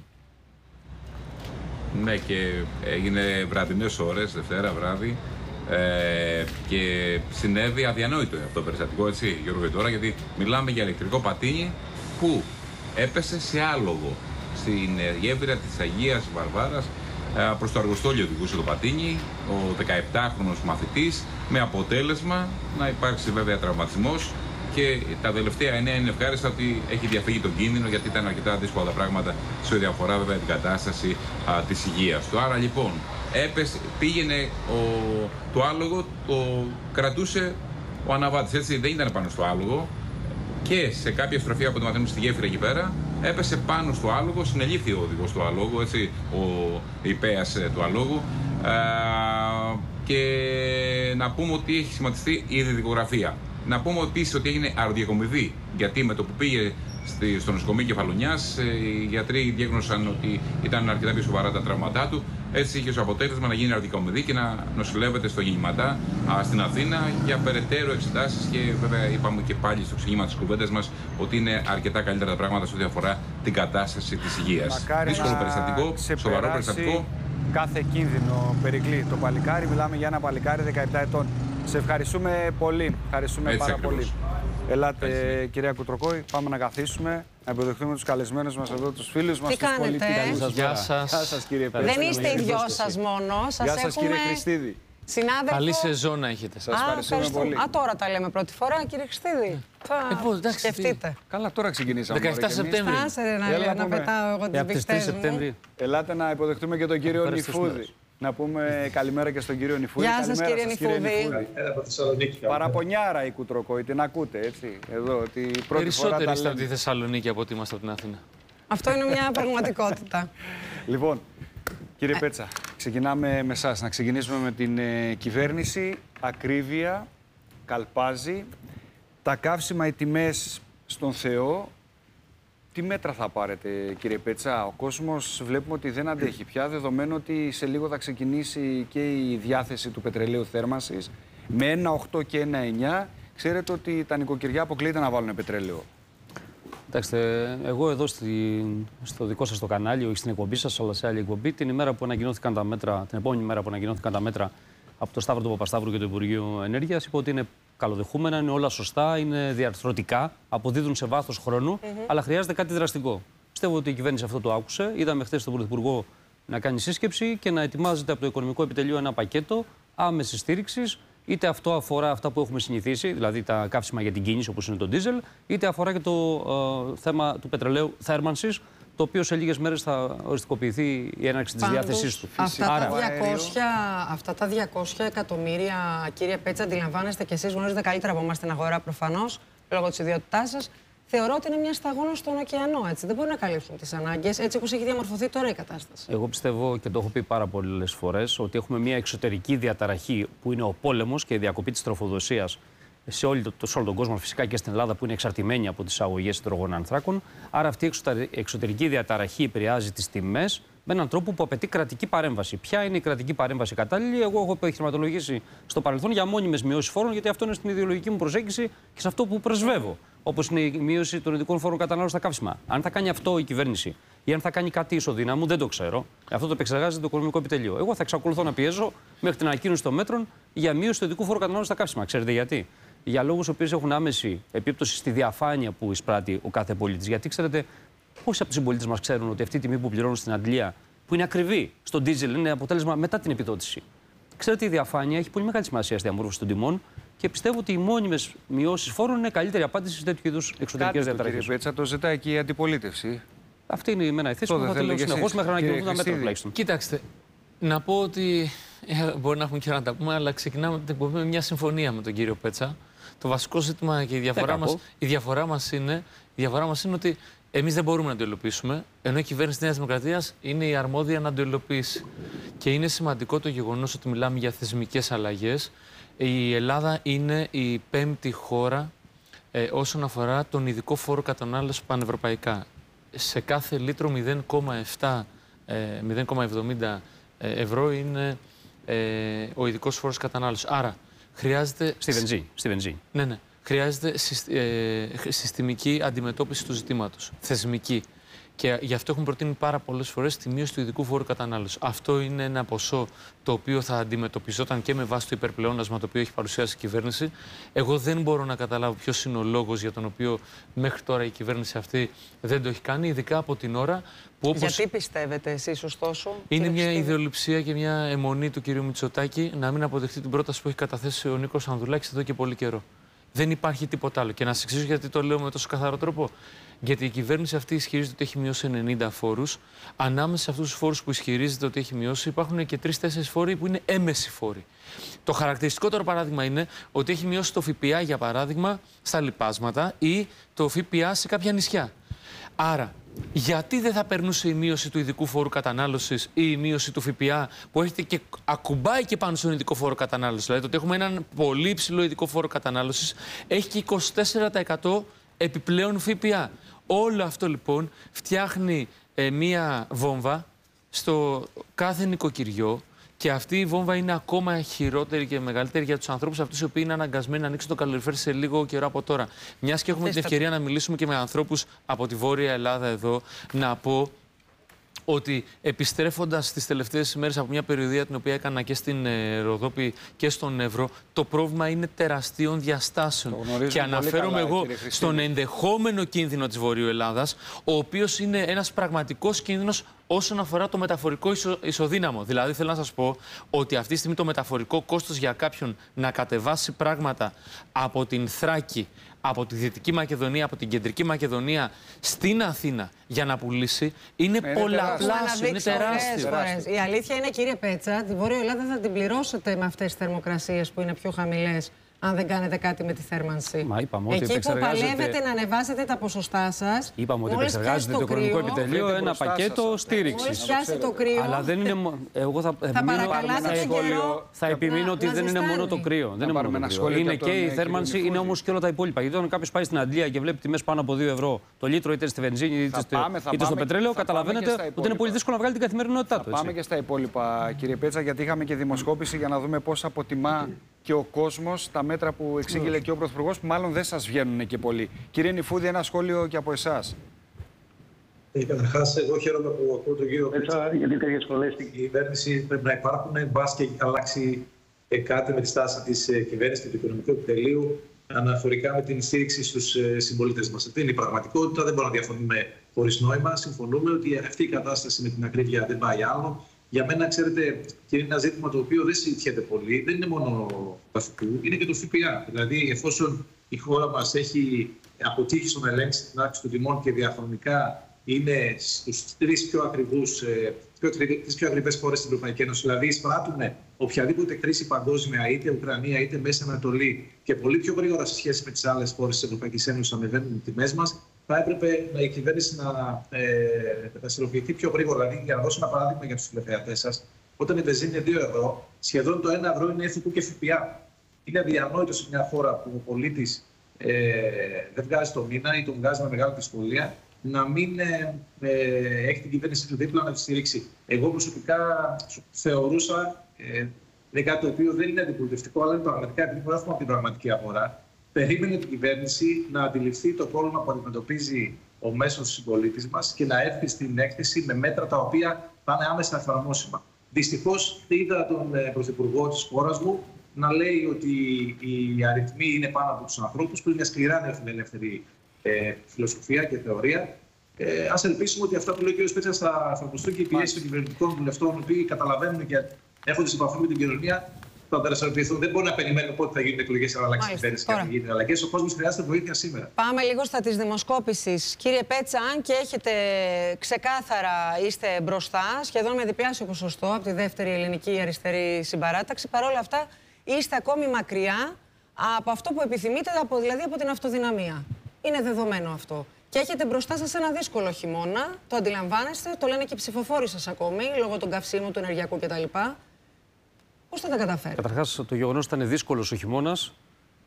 Ναι, και έγινε βραδινές ώρες, Δευτέρα βράδυ, και συνέβη αδιανόητο αυτό το περιστατικό, έτσι, Γιώργο, τώρα, γιατί μιλάμε για ηλεκτρικό πατίνι που έπεσε σε άλογο στην γέφυρα της Αγίας Βαρβάρας. Προς το αργοστόλιο οδηγούσε το πατίνι, ο 17χρονος μαθητής, με αποτέλεσμα να υπάρξει βέβαια τραυματισμός. Και τα τελευταία εννέα είναι ευχάριστα ότι έχει διαφύγει τον κίνδυνο, γιατί ήταν αρκετά δύσκολα τα πράγματα σε ό,τι αφορά βέβαια την κατάσταση της υγείας του. Άρα λοιπόν πήγαινε το άλογο, το κρατούσε ο αναβάτης, έτσι, δεν ήταν πάνω στο άλογο, και σε κάποια στροφή από το μαθαίνουμε στη γέφυρα εκεί πέρα, έπεσε πάνω στο άλογο, συνελήφθη ο οδηγός του άλογου, έτσι, ο υπέας του άλογου, και να πούμε ότι έχει σχηματιστεί η δικογραφία. Να πούμε επίσης ότι έγινε αεροδιακομιδή, γιατί με το που πήγε στο νοσοκομείο Κεφαλονιάς, οι γιατροί διέγνωσαν ότι ήταν αρκετά πιο σοβαρά τα τραύματά του. Έτσι είχε ως αποτέλεσμα να γίνει αεροδιακομιδή και να νοσηλεύεται στο Γεννηματά στην Αθήνα για περαιτέρω εξετάσεις. Και βέβαια είπαμε και πάλι στο ξεκίνημα της κουβέντας μας ότι είναι αρκετά καλύτερα τα πράγματα σε ό,τι αφορά την κατάσταση της υγείας. Δύσκολο περιστατικό, σοβαρό περιστατικό. Κάθε κίνδυνο, Περικλή. Το παλικάρι, μιλάμε για ένα παλικάρι 17 ετών. Σε ευχαριστούμε πολύ. Ευχαριστούμε έτσι πάρα ακριβώς. πολύ. Ελάτε, κυρία Κουτροκόη, πάμε να καθίσουμε, να υποδεχτούμε τους καλεσμένους μας εδώ, τους φίλους μας. Τι κάνετε? Γεια σας, κύριε Πέτσα. Δεν είστε οι δυο σας μόνο. Γεια σας, κύριε Χριστίδη. Συνάδελφο. Καλή σεζόν να έχετε. Σας ευχαριστούμε πολύ. Τώρα τα λέμε πρώτη φορά, κύριε Χριστίδη. Θα σκεφτείτε. Καλά, τώρα ξεκινήσαμε. 17 Σεπτέμβρη. Άσε να πετάω εγώ τις μπιχτές μου. Ελάτε να υποδεχτούμε και τον κύριο Νιφούδη. Να πούμε καλημέρα και στον κύριο Νιφούδη. Γεια σας, κύριε Νιφούδη. Παραπονιάρα η Κουτροκόη, την ακούτε, έτσι, εδώ, ότι πρώτη φορά περισσότεροι είστε από τη Θεσσαλονίκη από ότι είμαστε από την Αθήνα. Αυτό είναι μια πραγματικότητα. Λοιπόν, κύριε Πέτσα, ξεκινάμε με εσάς. Να ξεκινήσουμε με την κυβέρνηση. Ακρίβεια, καλπάζει. Τα καύσιμα, οι τιμές στον Θεό. Τι μέτρα θα πάρετε, κύριε Πέτσα? Ο κόσμος βλέπουμε ότι δεν αντέχει πια, δεδομένου ότι σε λίγο θα ξεκινήσει και η διάθεση του πετρελαίου θέρμανσης με 1,8 και 1,9. Ξέρετε ότι τα νοικοκυριά αποκλείεται να βάλουν πετρέλαιο. Κοιτάξτε, εγώ εδώ στο δικό σας το κανάλι, όχι στην εκπομπή σας, αλλά σε άλλη εκπομπή, την ημέρα που ανακοινώθηκαν τα μέτρα, την επόμενη μέρα που ανακοινώθηκαν τα μέτρα από το Σταύρο του Παπασταύρου και το Υπουργείο Ενέργειας, είπα ότι είναι καλοδεχούμενα, είναι όλα σωστά, είναι διαρθρωτικά, αποδίδουν σε βάθος χρόνου, αλλά χρειάζεται κάτι δραστικό. Πιστεύω ότι η κυβέρνηση αυτό το άκουσε. Είδαμε χθες τον Πρωθυπουργό να κάνει σύσκεψη και να ετοιμάζεται από το Οικονομικό Επιτελείο ένα πακέτο άμεσης στήριξης. Είτε αυτό αφορά αυτά που έχουμε συνηθίσει, δηλαδή τα καύσιμα για την κίνηση όπως είναι το ντίζελ, είτε αφορά και το θέμα του πετρελαίου θέρμανσης, το οποίο σε λίγες μέρες θα οριστικοποιηθεί η έναρξη της διάθεσής του. Αυτά τα 200 εκατομμύρια, κύριε Πέτσα, αντιλαμβάνεστε και εσείς, γνωρίζετε καλύτερα από εμάς την αγορά προφανώς, λόγω της ιδιότητάς σας. θεωρώ ότι είναι μια σταγόνα στον ωκεανό. Έτσι. Δεν μπορεί να καλύψουν τις ανάγκες, έτσι όπως έχει διαμορφωθεί τώρα η κατάσταση. Εγώ πιστεύω, και το έχω πει πάρα πολλές φορές, ότι έχουμε μια εξωτερική διαταραχή που είναι ο πόλεμος και η διακοπή της τροφοδοσίας σε όλο τον κόσμο, φυσικά και στην Ελλάδα, που είναι εξαρτημένη από τις εισαγωγές υδρογόνων ανθράκων. Άρα αυτή η εξωτερική διαταραχή επηρεάζει τις τιμές με έναν τρόπο που απαιτεί κρατική παρέμβαση. Ποια είναι η κρατική παρέμβαση κατάλληλη? Εγώ έχω επιχειρηματολογήσει στο παρελθόν για μόνιμες μειώσεις φόρων, γιατί αυτό είναι στην ιδεολογική μου προσέγγιση και σε αυτό που πρεσβεύω. Όπως είναι η μείωση των ειδικών φόρων κατανάλωσης στα καύσιμα. Αν θα κάνει αυτό η κυβέρνηση ή αν θα κάνει κάτι ισοδύναμο, δεν το ξέρω. Αυτό το επεξεργάζεται το Οικονομικό Επιτελείο. Εγώ θα εξακολουθώ να πιέζω μέχρι την ανακοίνωση των μέτρων για μείωση του ειδικού φόρου κατανάλωσης στα καύσιμα. Ξέρετε γιατί? Για λόγους οποίους έχουν άμεση επίπτωση στη διαφάνεια που εισπράττει ο κάθε πολίτης. Γιατί ξέρετε, πόσοι από τους συμπολίτες μας ξέρουν ότι αυτή η τιμή που πληρώνουν στην Αντλία, που είναι ακριβή στο ντίζελ, είναι αποτέλεσμα μετά την επιδότηση? Ξέρετε, η διαφάνεια έχει πολύ μεγάλη σημασία στη διαμόρφωση των τιμών και πιστεύω ότι οι μόνιμες μειώσεις φόρων είναι καλύτερη απάντηση σε τέτοιου είδους εξωτερικές διαταραχές. Κύριε Πέτσα, το ζητάει και η αντιπολίτευση. Αυτή είναι η μένα η θέση που θα λέω συνεχώς μέχρι να ανακοινωθούν τα μέτρα τουλάχιστον. Κοιτάξτε, να πω ότι μπορεί να έχουμε και να τα πούμε, αλλά ξεκινάμε με μια συμφωνία με τον κύριο Πέτσα. Το βασικό ζήτημα και η διαφορά μας είναι ότι εμείς δεν μπορούμε να το υλοποιήσουμε, ενώ η κυβέρνηση της Νέας Δημοκρατίας είναι η αρμόδια να το υλοποιήσει. Και είναι σημαντικό το γεγονός ότι μιλάμε για θεσμικές αλλαγές. Η Ελλάδα είναι η 5η χώρα όσον αφορά τον ειδικό φόρο κατανάλωσης πανευρωπαϊκά. Σε κάθε λίτρο 0,70 ευρώ είναι ο ειδικός φόρος κατανάλωσης. Άρα χρειάζεται... Στη βενζίνη. Ναι. Χρειάζεται συστημική αντιμετώπιση του ζητήματος. Θεσμική. Και γι' αυτό έχουμε προτείνει πάρα πολλές φορές τη μείωση του ειδικού φόρου κατανάλωσης. Αυτό είναι ένα ποσό το οποίο θα αντιμετωπιζόταν και με βάση το υπερπλεόνασμα το οποίο έχει παρουσιάσει η κυβέρνηση. Εγώ δεν μπορώ να καταλάβω ποιος είναι ο λόγος για τον οποίο μέχρι τώρα η κυβέρνηση αυτή δεν το έχει κάνει, ειδικά από την ώρα που όπως... Γιατί πιστεύετε εσείς ωστόσο? Είναι μια ιδεολειψία και μια αιμονή του κ. Μητσοτάκη να μην αποδεχτεί την πρόταση που έχει καταθέσει ο Νίκος Ανδρουλάκης εδώ και πολύ καιρό. Δεν υπάρχει τίποτα άλλο. Και να σας εξηγήσω γιατί το λέω με τόσο καθαρό τρόπο. Γιατί η κυβέρνηση αυτή ισχυρίζεται ότι έχει μειώσει 90 φόρους. Ανάμεσα σε αυτούς τους φόρους που ισχυρίζεται ότι έχει μειώσει, υπάρχουν και 3-4 φόροι που είναι έμμεσοι φόροι. Το χαρακτηριστικότερο παράδειγμα είναι ότι έχει μειώσει το ΦΠΑ, για παράδειγμα, στα λιπάσματα ή το ΦΠΑ σε κάποια νησιά. Άρα, γιατί δεν θα περνούσε η μείωση του ειδικού φόρου κατανάλωσης ή η μείωση του ΦΠΑ που έρχεται και ακουμπάει και πάνω στον ειδικό φόρο κατανάλωσης? Δηλαδή, ότι έχουμε έναν πολύ υψηλό ειδικό φόρο κατανάλωσης, έχει και 24% επιπλέον ΦΠΑ. Όλο αυτό λοιπόν φτιάχνει μία βόμβα στο κάθε νοικοκυριό. Και αυτή η βόμβα είναι ακόμα χειρότερη και μεγαλύτερη για τους ανθρώπους αυτούς οι οποίοι είναι αναγκασμένοι να ανοίξουν το καλοριφέρ σε λίγο καιρό από τώρα. Μιας και έχουμε την ευκαιρία να μιλήσουμε και με ανθρώπους από τη Βόρεια Ελλάδα εδώ, να πω ότι επιστρέφοντας τις τελευταίες ημέρες από μια περιοδεία την οποία έκανα και στην Ροδόπη και στον Εύρο, το πρόβλημα είναι τεραστίων διαστάσεων. Και αναφέρομαι εγώ στον ενδεχόμενο κίνδυνο της Βορείου Ελλάδας, ο οποίος είναι ένας πραγματικός κίνδυνος όσον αφορά το μεταφορικό ισοδύναμο. Δηλαδή, θέλω να σας πω ότι αυτή τη στιγμή το μεταφορικό κόστος για κάποιον να κατεβάσει πράγματα από την Θράκη, από τη Δυτική Μακεδονία, από την Κεντρική Μακεδονία στην Αθήνα για να πουλήσει είναι πολλαπλάσιο, είναι τεράστιο. Η αλήθεια είναι, κύριε Πέτσα, τη Βόρεια Ελλάδα θα την πληρώσετε με αυτές τις θερμοκρασίες που είναι πιο χαμηλές, αν δεν κάνετε κάτι με τη θέρμανση. Μα είπαμε ότι εκεί που παλεύετε να ανεβάσετε τα ποσοστά σας. Είπαμε ότι επεξεργάζεται το Οικονομικό Επιτελείο ένα πακέτο στήριξης. Μόλις πιάσει το κρύο. Αλλά δεν είναι. Εγώ θα επιμείνω ότι δεν είναι μόνο το κρύο. Δεν είναι μόνο το κρύο. Είναι και η θέρμανση, είναι όμως και όλα τα υπόλοιπα. Γιατί όταν κάποιος πάει στην Αντλία και βλέπει τιμές πάνω από 2 ευρώ το λίτρο, είτε στη βενζίνη είτε στο πετρέλαιο, καταλαβαίνετε ότι είναι πολύ δύσκολο να βγάλει την καθημερινότητά του. Πάμε και στα υπόλοιπα, κύριε Πέτσα, γιατί είχαμε και δημοσκόπηση για να δούμε πώς αποτιμά και ο κόσμος τα μέτρα που εξήγηλε και ο Πρωθυπουργός, που μάλλον δεν σας βγαίνουν και πολύ. Κύριε Νηφούδη, ένα σχόλιο και από εσάς. Καταρχάς, εγώ χαίρομαι που ακούω τον κύριο Πέτσα, γιατί τέτοιες φορές στην κυβέρνηση πρέπει να υπάρχουν. Μπας και αλλάξει κάτι με τη στάση της κυβέρνησης και του Οικονομικού Επιτελείου αναφορικά με την στήριξη στους συμπολίτες μας. Αυτή είναι η πραγματικότητα, δεν μπορούμε να διαφωνούμε χωρίς νόημα. Συμφωνούμε ότι αυτή η κατάσταση με την ακρίβεια δεν πάει άλλο. Για μένα, ξέρετε, και είναι ένα ζήτημα το οποίο δεν συζητιέται πολύ. Δεν είναι μόνο το ΦΠΑ, είναι και το ΦΠΑ. Δηλαδή, εφόσον η χώρα μας έχει αποτύχει στο να ελέγξει την αύξηση των τιμών και διαχρονικά είναι στους τρεις πιο ακριβές χώρες στην Ευρωπαϊκή Ένωση. Δηλαδή, εισπράττουν οποιαδήποτε κρίση παγκόσμια, είτε Ουκρανία είτε Μέση Ανατολή, και πολύ πιο γρήγορα σε σχέση με τις άλλες χώρες της Ευρωπαϊκής Ένωσης ανεβαίνουν οι τιμές μας. Θα έπρεπε η κυβέρνηση να δραστηριοποιηθεί πιο γρήγορα. Δηλαδή, για να δώσω ένα παράδειγμα για τους τηλεθεατές σας, όταν η βενζίνη είναι 2 ευρώ, σχεδόν το 1 ευρώ είναι ΕΦΠΟ και ΦΠΑ. Είναι αδιανόητο σε μια χώρα που ο πολίτης δεν βγάζει το μήνα ή τον βγάζει με μεγάλη δυσκολία, να μην έχει την κυβέρνηση του δίπλα να τη στηρίξει. Εγώ προσωπικά θεωρούσα, είναι κάτι το οποίο δεν είναι αντιπολιτευτικό, αλλά είναι πραγματικά, επειδή προέρχομαι από την πραγματική αγορά, περίμενε την κυβέρνηση να αντιληφθεί το πρόβλημα που αντιμετωπίζει ο μέσος συμπολίτης μας και να έρθει στην έκθεση με μέτρα τα οποία θα είναι άμεσα εφαρμόσιμα. Δυστυχώς, είδα τον Πρωθυπουργό της χώρας μου να λέει ότι οι αριθμοί είναι πάνω από τους ανθρώπους, που είναι μια σκληρά νεοφιλελεύθερη φιλοσοφία και θεωρία. Ας ελπίσουμε ότι αυτά που λέει ο κ. Πέτσας θα εφαρμοστούν και οι πιέσεις των κυβερνητικών βουλευτών, οι οποίοι καταλαβαίνουν και έρχονται σε επαφή με την κοινωνία, θα δραστηριοποιηθούν. Δεν μπορεί να περιμένουμε πότε θα γίνουν εκλογές για να αλλάξει η κυβέρνηση και να γίνουν αλλαγές. Ο κόσμος χρειάζεται βοήθεια σήμερα. Πάμε λίγο στα της δημοσκόπησης. Κύριε Πέτσα, αν και έχετε ξεκάθαρα, είστε μπροστά, σχεδόν με διπλάσιο ποσοστό από τη δεύτερη ελληνική αριστερή συμπαράταξη, παρόλα αυτά είστε ακόμη μακριά από αυτό που επιθυμείτε, δηλαδή από την αυτοδυναμία. Είναι δεδομένο αυτό. Και έχετε μπροστά σας ένα δύσκολο χειμώνα, το αντιλαμβάνεστε, το λένε και οι ψηφοφόροι σας ακόμη, λόγω των καυσίμων, του ενεργειακού κτλ. Πώς θα τα καταφέρετε? Καταρχάς, το γεγονός ότι ήταν δύσκολος ο χειμώνας,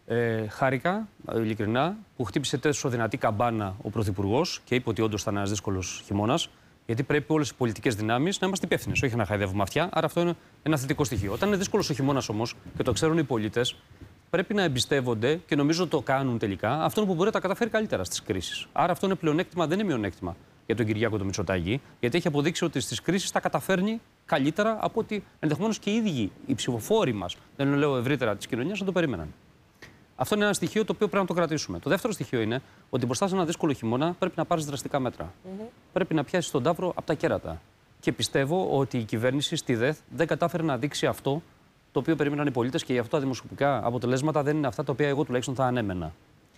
χάρηκα ειλικρινά που χτύπησε τόσο δυνατή καμπάνα ο Πρωθυπουργός και είπε ότι όντως ήταν ένας δύσκολος χειμώνας. Γιατί πρέπει όλες οι πολιτικές δυνάμεις να είμαστε υπεύθυνες, όχι να χαϊδεύουμε αυτιά. Άρα αυτό είναι ένα θετικό στοιχείο. Όταν είναι δύσκολος ο χειμώνας όμως και το ξέρουν οι πολίτες, πρέπει να εμπιστεύονται και νομίζω το κάνουν τελικά αυτόν που μπορεί να τα καταφέρει καλύτερα στις κρίσεις. Άρα αυτό είναι πλεονέκτημα, δεν είναι μειονέκτημα για τον Κυριάκο τον Μητσοτάκη, γιατί έχει αποδείξει ότι στις κρίσεις τα καταφέρνει καλύτερα από ότι ενδεχομένως και οι ίδιοι οι ψηφοφόροι μας, δεν λέω ευρύτερα της κοινωνίας, να το περίμεναν. Αυτό είναι ένα στοιχείο το οποίο πρέπει να το κρατήσουμε. Το δεύτερο στοιχείο είναι ότι μπροστά σε ένα δύσκολο χειμώνα πρέπει να πάρεις δραστικά μέτρα. Πρέπει να πιάσεις τον ταύρο από τα κέρατα. Και πιστεύω ότι η κυβέρνηση στη ΔΕΘ δεν κατάφερε να δείξει αυτό το οποίο περίμεναν οι πολίτες και γι' αυτό τα δημοσκοπικά αποτελέσματα δεν είναι αυτά τα οποία εγώ τουλάχιστον θα ανέμενα.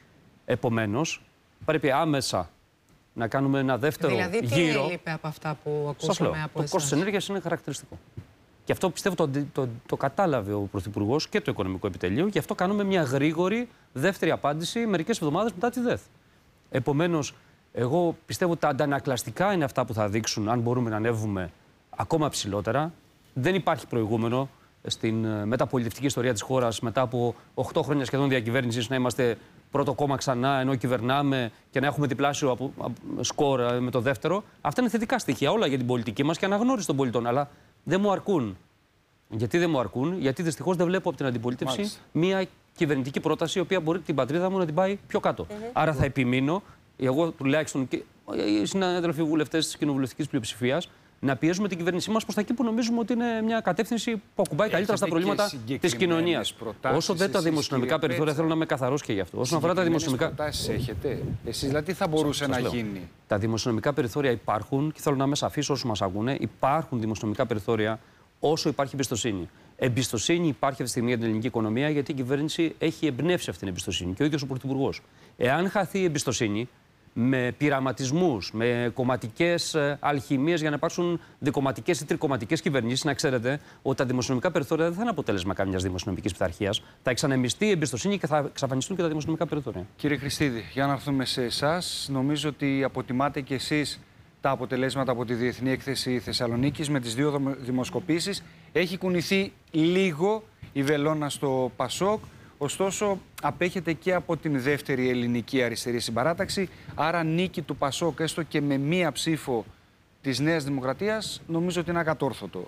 Επομένως, πρέπει άμεσα να κάνουμε ένα δεύτερο γύρο. Δηλαδή, τι έλειπε από αυτά που ακούσαμε από το εσάς? κόστος της ενέργειας είναι χαρακτηριστικό. Και αυτό πιστεύω το κατάλαβε ο Πρωθυπουργός και το Οικονομικό Επιτελείο. Γι' αυτό κάνουμε μια γρήγορη δεύτερη απάντηση μερικές εβδομάδες μετά τη ΔΕΘ. Επομένως, εγώ πιστεύω ότι τα αντανακλαστικά είναι αυτά που θα δείξουν αν μπορούμε να ανέβουμε ακόμα ψηλότερα. Δεν υπάρχει προηγούμενο στην μεταπολιτευτική ιστορία της χώρας μετά από 8 χρόνια σχεδόν διακυβέρνησης να είμαστε πρώτο κόμμα ξανά ενώ κυβερνάμε και να έχουμε διπλάσιο σκορ με το δεύτερο. Αυτά είναι θετικά στοιχεία όλα για την πολιτική μας και αναγνώριση των πολιτών. Αλλά δεν μου αρκούν. Γιατί δεν μου αρκούν? Γιατί δυστυχώς δεν βλέπω από την αντιπολίτευση μια κυβερνητική πρόταση η οποία μπορεί την πατρίδα μου να την πάει πιο κάτω. Άρα θα επιμείνω, εγώ τουλάχιστον και οι συνάδελφοι βουλευτές της κοινοβουλευτικής πλειοψηφίας, να πιέζουμε την κυβέρνησή μας προς τα εκεί που νομίζουμε ότι είναι μια κατεύθυνση που ακουμπάει καλύτερα στα προβλήματα της κοινωνίας. Όσο δεν τα δημοσιονομικά περιθώρια, θέλω να είμαι καθαρός και γι' αυτό. Όσον αφορά τα δημοσιονομικά. Προτάσεις έχετε εσείς, δηλαδή τι θα μπορούσε να γίνει? Τα δημοσιονομικά περιθώρια υπάρχουν και θέλω να είμαι σαφής όσους μας ακούνε. Υπάρχουν δημοσιονομικά περιθώρια όσο υπάρχει εμπιστοσύνη. Εμπιστοσύνη υπάρχει αυτή τη στιγμή για την ελληνική οικονομία, γιατί η κυβέρνηση έχει εμπνεύσει αυτή την εμπιστοσύνη και ο ίδιος ο Πρωθυπουργός. Εάν χαθεί η εμπιστοσύνη, με πειραματισμούς, με κομματικές αλχημίες για να υπάρξουν δικομματικές ή τρικομματικές κυβερνήσεις, να ξέρετε ότι τα δημοσιονομικά περιθώρια δεν θα είναι αποτέλεσμα καμιάς δημοσιονομικής πειθαρχίας. Θα εξανεμιστεί η εμπιστοσύνη και θα εξαφανιστούν και τα δημοσιονομικά περιθώρια. Κύριε Χριστίδη, για να έρθουμε σε εσάς, νομίζω ότι αποτιμάτε κι εσείς τα αποτελέσματα από τη Διεθνή Έκθεση Θεσσαλονίκης με τις 2 δημοσκοπήσεις. Έχει κουνηθεί λίγο η βελόνα στο ΠΑΣΟΚ. Ωστόσο, απέχεται και από την δεύτερη ελληνική αριστερή συμπαράταξη. Άρα, νίκη του ΠΑΣΟΚ, έστω και με μία ψήφο της Νέας Δημοκρατίας, νομίζω ότι είναι ακατόρθωτο.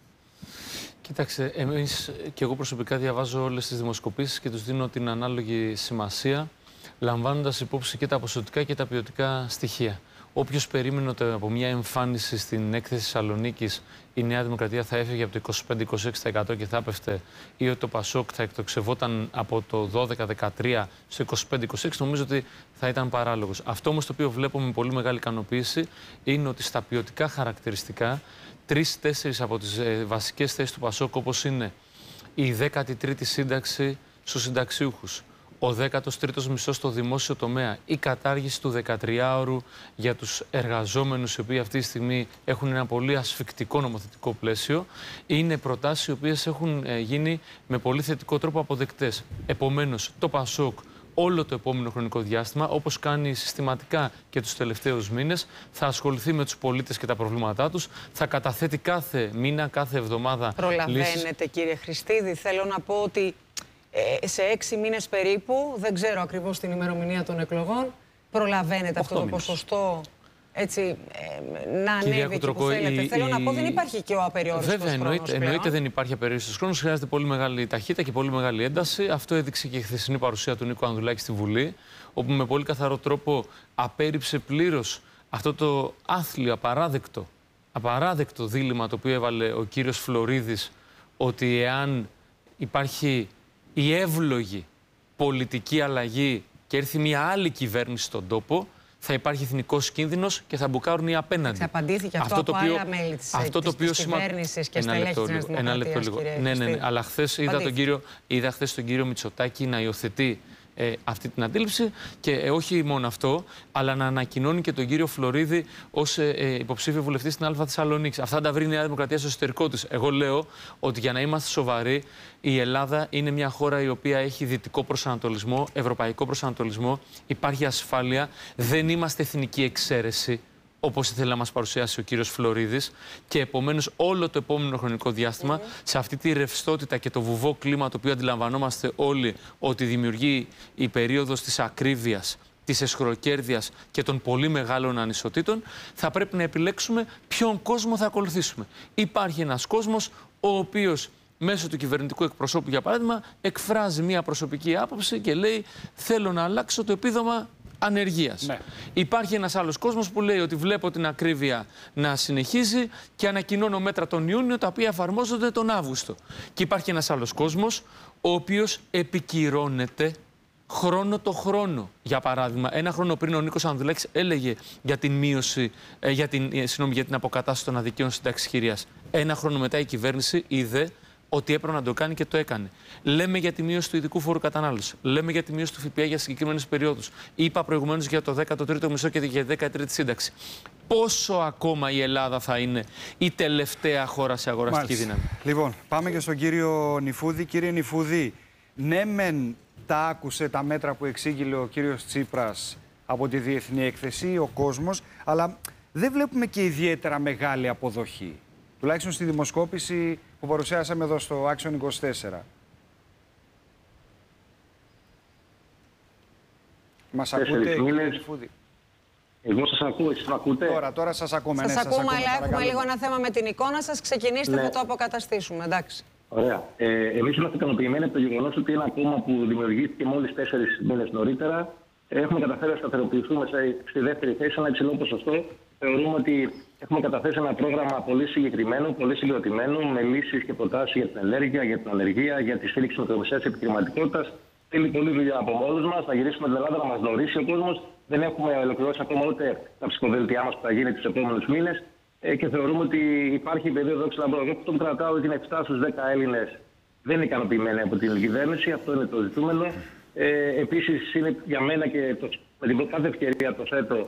Κοίταξε, εμείς και εγώ προσωπικά διαβάζω όλες τις δημοσκοπήσεις και τους δίνω την ανάλογη σημασία, λαμβάνοντας υπόψη και τα ποσοτικά και τα ποιοτικά στοιχεία. Όποιος περίμενε ότι από μια εμφάνιση στην έκθεση Θεσσαλονίκης η Νέα Δημοκρατία θα έφυγε από το 25-26% και θα έπεφτε, ή ότι το ΠΑΣΟΚ θα εκτοξευόταν από το 12-13% στο 25-26%, νομίζω ότι θα ήταν παράλογος. Αυτό όμως το οποίο βλέπω με πολύ μεγάλη ικανοποίηση είναι ότι στα ποιοτικά χαρακτηριστικά 3-4 από τις βασικές θέσεις του ΠΑΣΟΚ, όπως είναι η 13η σύνταξη στους συνταξιούχους, ο 13ος μισθός στο δημόσιο τομέα, η κατάργηση του 13ωρου για τους εργαζόμενους οι οποίοι αυτή τη στιγμή έχουν ένα πολύ ασφικτικό νομοθετικό πλαίσιο, είναι προτάσεις οι οποίες έχουν γίνει με πολύ θετικό τρόπο αποδεκτές. Επομένως, το ΠΑΣΟΚ όλο το επόμενο χρονικό διάστημα, όπως κάνει συστηματικά και τους τελευταίους μήνες, θα ασχοληθεί με τους πολίτες και τα προβλήματά τους, θα καταθέτει κάθε μήνα, κάθε εβδομάδα Προλαβαίνετε, λύσεις. κύριε Χριστίδη, θέλω να πω ότι σε 6 μήνες περίπου, δεν ξέρω ακριβώς την ημερομηνία των εκλογών, προλαβαίνετε αυτό το ποσοστό έτσι, να ανέβει εκεί που θέλετε. Θέλω να πω, δεν υπάρχει και ο απεριόριστος χρόνος. Βέβαια, εννοείται δεν υπάρχει απεριόριστος χρόνος. Χρειάζεται πολύ μεγάλη ταχύτητα και πολύ μεγάλη ένταση. Αυτό έδειξε και η χθεσινή παρουσία του Νίκου Ανδρουλάκη στη Βουλή, όπου με πολύ καθαρό τρόπο απέρριψε πλήρως αυτό το άθλιο, απαράδεκτο δίλημμα το οποίο έβαλε ο κύριος Φλωρίδης, ότι εάν υπάρχει η εύλογη πολιτική αλλαγή και έρθει μια άλλη κυβέρνηση στον τόπο, θα υπάρχει εθνικός κίνδυνος και θα μπουκάρουν οι απέναντι. Απαντήθηκε αυτό από άλλα μέλη της κυβέρνησης και στελέχη της Νέας Δημοκρατίας, κύριε Ναι. Αλλά χθες είδα τον κύριο Μητσοτάκη να υιοθετεί αυτή την αντίληψη και όχι μόνο αυτό, αλλά να ανακοινώνει και τον κύριο Φλωρίδη ως υποψήφιο βουλευτή στην Α Θεσσαλονίκη. Αυτά τα βρει η Νέα Δημοκρατία στο εσωτερικό της. Εγώ λέω ότι για να είμαστε σοβαροί, η Ελλάδα είναι μια χώρα η οποία έχει δυτικό προσανατολισμό, ευρωπαϊκό προσανατολισμό, υπάρχει ασφάλεια, δεν είμαστε εθνική εξαίρεση, όπως ήθελε να μας παρουσιάσει ο κύριος Φλωρίδης, και επομένως όλο το επόμενο χρονικό διάστημα, σε αυτή τη ρευστότητα και το βουβό κλίμα το οποίο αντιλαμβανόμαστε όλοι ότι δημιουργεί η περίοδος της ακρίβειας, της εσχροκέρδειας και των πολύ μεγάλων ανισοτήτων, θα πρέπει να επιλέξουμε ποιον κόσμο θα ακολουθήσουμε. Υπάρχει ένας κόσμος ο οποίος μέσω του κυβερνητικού εκπροσώπου, για παράδειγμα, εκφράζει μια προσωπική άποψη και λέει «θέλω να αλλάξω το επίδομα ανεργίας». Ναι. Υπάρχει ένας άλλος κόσμος που λέει ότι βλέπω την ακρίβεια να συνεχίζει και ανακοινώνω μέτρα τον Ιούνιο τα οποία εφαρμόζονται τον Αύγουστο. Και υπάρχει ένας άλλος κόσμος ο οποίος επικυρώνεται χρόνο το χρόνο. Για παράδειγμα, ένα χρόνο πριν ο Νίκος Ανδρουλάκης έλεγε για την μείωση, για την αποκατάσταση των αδικαίων συνταξιχειρίας. Ένα χρόνο μετά η κυβέρνηση είδε ότι έπρεπε να το κάνει και το έκανε. Λέμε για τη μείωση του ειδικού φόρου κατανάλωση. Λέμε για τη μείωση του ΦΠΑ για συγκεκριμένες περιόδους. Είπα προηγουμένως για το 13ο μισό και για τη 13η σύνταξη. Πόσο ακόμα η Ελλάδα θα είναι η τελευταία χώρα σε αγοραστική δύναμη? Λοιπόν, πάμε και στον κύριο Νηφούδη. Κύριε Νηφούδη, ναι μεν τα άκουσε τα μέτρα που εξήγηλε ο κύριος Τσίπρας από τη Διεθνή Έκθεση, ο κόσμος, αλλά δεν βλέπουμε και ιδιαίτερα μεγάλη αποδοχή. Τουλάχιστον στη δημοσκόπηση που παρουσιάσαμε εδώ στο Action 24. Μας ακούτε, κύριε Νηφούδη? Εγώ σας ακούω, εσείς με ακούτε? Τώρα σας ακούμε. Σας ακούμε, αλλά έχουμε λίγο ένα θέμα με την εικόνα σας. Ξεκινήστε, θα το αποκαταστήσουμε, εντάξει. Ωραία. Εμείς είμαστε ικανοποιημένοι από το γεγονός ότι ένα κόμμα που δημιουργήθηκε μόλις 4 μήνες νωρίτερα, έχουμε καταφέρει να σταθεροποιηθούμε στη δεύτερη θέση, ένα υψηλό ποσοστό. Θεωρούμε ότι έχουμε καταθέσει ένα πρόγραμμα πολύ συγκεκριμένο, πολύ συγκροτημένο, με λύσεις και προτάσεις για την ενέργεια, για την ανεργία, για τη στήριξη μικρομεσαίας επιχειρηματικότητας. Θέλει πολλή δουλειά από όλους μας, να γυρίσουμε την Ελλάδα, να μας γνωρίσει ο κόσμος. Δεν έχουμε ολοκληρώσει ακόμα ούτε τα ψηφοδέλτιά μας που θα γίνει τους επόμενους μήνες. Και θεωρούμε ότι υπάρχει πεδίο δόξη λαμπρό. Εγώ αυτό που κρατάω είναι 7 στους 10 Έλληνες δεν είναι ικανοποιημένοι από την κυβέρνηση. Αυτό είναι το ζητούμενο. Επίσης, είναι για μένα και με την κάθε ευκαιρία το θέτω.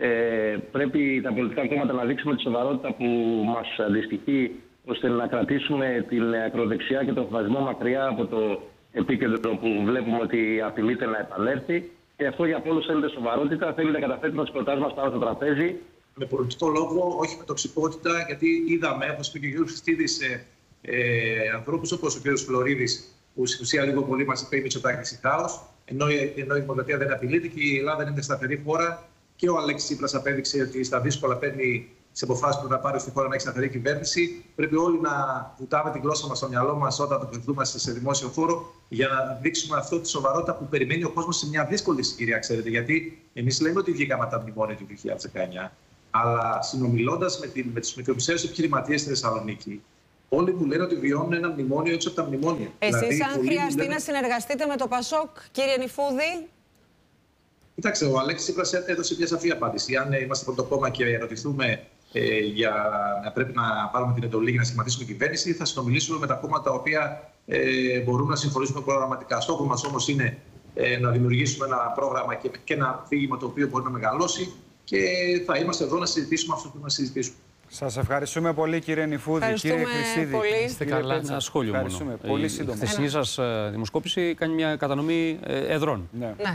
Πρέπει τα πολιτικά κόμματα να δείξουμε τη σοβαρότητα που μας αντιστοιχεί, ώστε να κρατήσουμε την ακροδεξιά και τον φασισμό μακριά από το επίκεντρο που βλέπουμε ότι απειλείται να επανέλθει. Και αυτό για όλους θέλετε σοβαρότητα, θέλει να καταθέτουμε τις προτάσεις μας πάνω στο τραπέζι. Με πολιτικό λόγο, όχι με τοξικότητα, γιατί είδαμε, όπως είπε και ο κ. Χριστίδης, ανθρώπους όπως ο κ. Φλωρίδης, που στην ουσία λίγο πολύ μας είπε η Μητσοτάκη χάος, ενώ η Δημοκρατία δεν απειλείται και η Ελλάδα είναι μια σταθερή χώρα. Και ο Αλέξης Τσίπρας απέδειξε ότι στα δύσκολα παίρνει τις αποφάσεις που θα πάρει στη χώρα να έχει σταθερή κυβέρνηση. Πρέπει όλοι να βουτάμε τη γλώσσα μας στο μυαλό μας όταν τοποθετούμαστε σε δημόσιο χώρο, για να δείξουμε αυτό τη σοβαρότητα που περιμένει ο κόσμος σε μια δύσκολη συγκυρία, ξέρετε. Γιατί εμείς λέμε ότι βγήκαμε από τα μνημόνια του 2019, αλλά συνομιλώντας με τους μικρομεσαίους επιχειρηματίες στη Θεσσαλονίκη, όλοι μου λένε ότι βιώνουν ένα μνημόνιο έξω από τα μνημόνια. Εσείς, δηλαδή, αν χρειαστεί να συνεργαστείτε με το ΠΑΣΟΚ, κύριε Νηφούδη? Κοιτάξτε, ο Αλέξης Τσίπρας έδωσε μια σαφή απάντηση. Αν είμαστε πρώτο κόμμα και ρωτηθούμε για να πρέπει να πάρουμε την εντολή για να σχηματίσουμε κυβέρνηση, θα συνομιλήσουμε με τα κόμματα τα οποία μπορούμε να συμφωνήσουμε προγραμματικά. Στόχος μας όμως είναι να δημιουργήσουμε ένα πρόγραμμα και ένα αφήγημα το οποίο μπορεί να μεγαλώσει και θα είμαστε εδώ να συζητήσουμε αυτό που πρέπει να συζητήσουμε. Σας ευχαριστούμε πολύ, κύριε Νιφούδη. Κύριε Χριστίδη, είστε καλά. Ένα σχόλιο μόνο. Πολύ σύντομα. Η χθεσινή σας δημοσκόπηση κάνει μια κατανομή εδρών.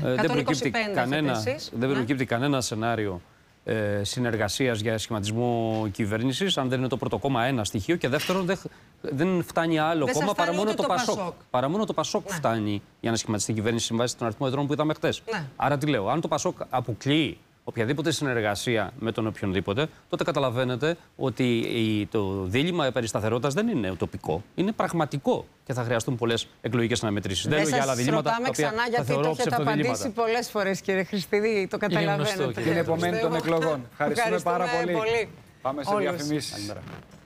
Δεν προκύπτει κανένα σενάριο συνεργασίας για σχηματισμό κυβέρνησης, αν δεν είναι το πρώτο κόμμα ένα στοιχείο. Και δεύτερον, δεν φτάνει άλλο κόμμα παρά μόνο το Πασόκ. Παρά μόνο το Πασόκ φτάνει για να σχηματιστεί κυβέρνηση συμβάσει στον αριθμό εδρών που είδαμε χτες. Άρα τι λέω, αν το Πασόκ αποκλείει οποιαδήποτε συνεργασία με τον οποιονδήποτε, τότε καταλαβαίνετε ότι το δίλημμα περί σταθερότητας δεν είναι ουτοπικό, είναι πραγματικό και θα χρειαστούν πολλές εκλογικές αναμετρήσεις. Δεν για άλλα διλήμματα. Ρωτάμε ξανά γιατί το έχετε απαντήσει πολλές φορές, κύριε Χριστίδη, το καταλαβαίνετε. Την επομένη των εκλογών. Ευχαριστούμε πάρα πολύ. Πάμε σε διαφημίσεις.